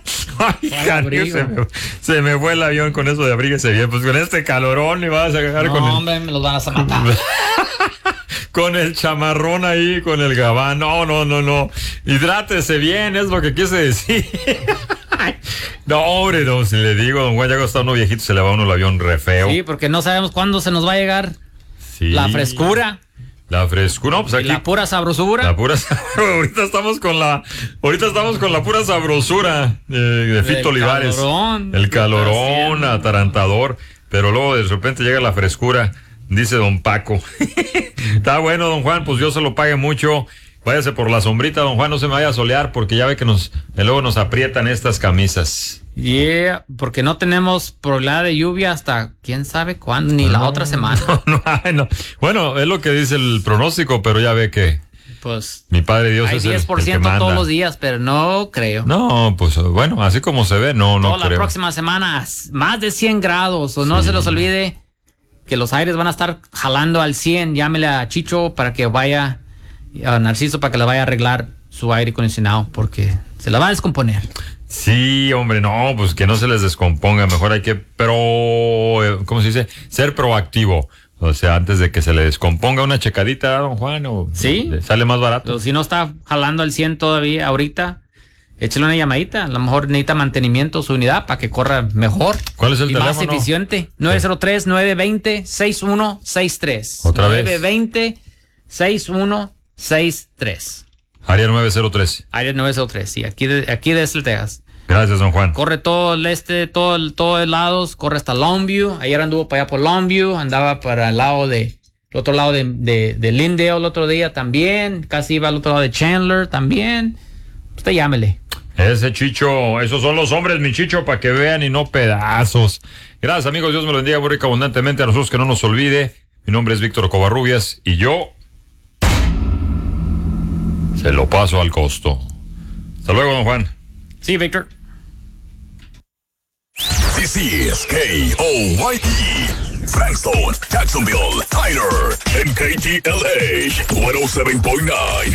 Ay, cariño, se, me, se me fue el avión con eso de abríguese bien. Pues con este calorón y vas a agarrar no, con el... No, hombre, me los van a matar. Con el chamarrón ahí, con el gabán. No, no, no, no. Hidrátese bien, es lo que quise decir. No, hombre, no, si le digo, don Juan, ya está uno viejito, se le va uno el avión re feo. Sí, porque no sabemos cuándo se nos va a llegar sí. la frescura. La frescura, no, pues aquí. La pura sabrosura. La pura ahorita estamos con la, ahorita estamos con la pura sabrosura eh, de Fito el Olivares. Calorón, el calorón atarantador, pero luego de repente llega la frescura, dice don Paco. Está bueno, don Juan, pues Dios se lo pague mucho. Váyase por la sombrita, don Juan, no se me vaya a solear porque ya ve que nos, luego nos aprietan estas camisas. Yeah, porque no tenemos probabilidad de lluvia hasta quién sabe cuándo, ni no, la otra semana. No, no, no. Bueno, es lo que dice el pronóstico, pero ya ve que pues mi padre Dios hay es diez por ciento el, el que manda. Todos los días, pero no creo. No, pues bueno, así como se ve, no, no Toda creo. La próxima semana, más de cien grados, o sí. No se los olvide que los aires van a estar jalando al cien. Llámele a Chicho para que vaya, a Narciso para que le vaya a arreglar su aire acondicionado, porque se la va a descomponer. Sí, hombre, no, pues que no se les descomponga, mejor hay que, pero, ¿cómo se dice? Ser proactivo, o sea, antes de que se le descomponga una checadita, don Juan, o sí, sale más barato. Pero si no está jalando al cien todavía ahorita, échale una llamadita, a lo mejor necesita mantenimiento su unidad para que corra mejor. ¿Cuál es el y teléfono? Más eficiente, nueve cero tres, nueve dos cero, seis uno seis tres. Otra vez. nueve dos cero, seis uno seis tres. Área nueve cero tres. Área nueve cero tres, sí, aquí de, aquí de Estel, Texas. Gracias, don Juan. Corre todo el este, todo el, todo el lados, corre hasta Longview. Ayer anduvo para allá por Longview, andaba para el lado de, el otro lado de, de, de Lindale el otro día también, casi iba al otro lado de Chandler también. Usted llámele. Ese Chicho, esos son los hombres, mi Chicho, para que vean y no pedazos. Gracias, amigos, Dios me lo bendiga muy rico abundantemente. A nosotros que no nos olvide, mi nombre es Víctor Covarrubias y yo se lo paso al costo. Hasta luego, don Juan. Sí, Víctor. This is K O Y T, Frankston, Jacksonville, Tyler, and K T L A one oh seven point nine.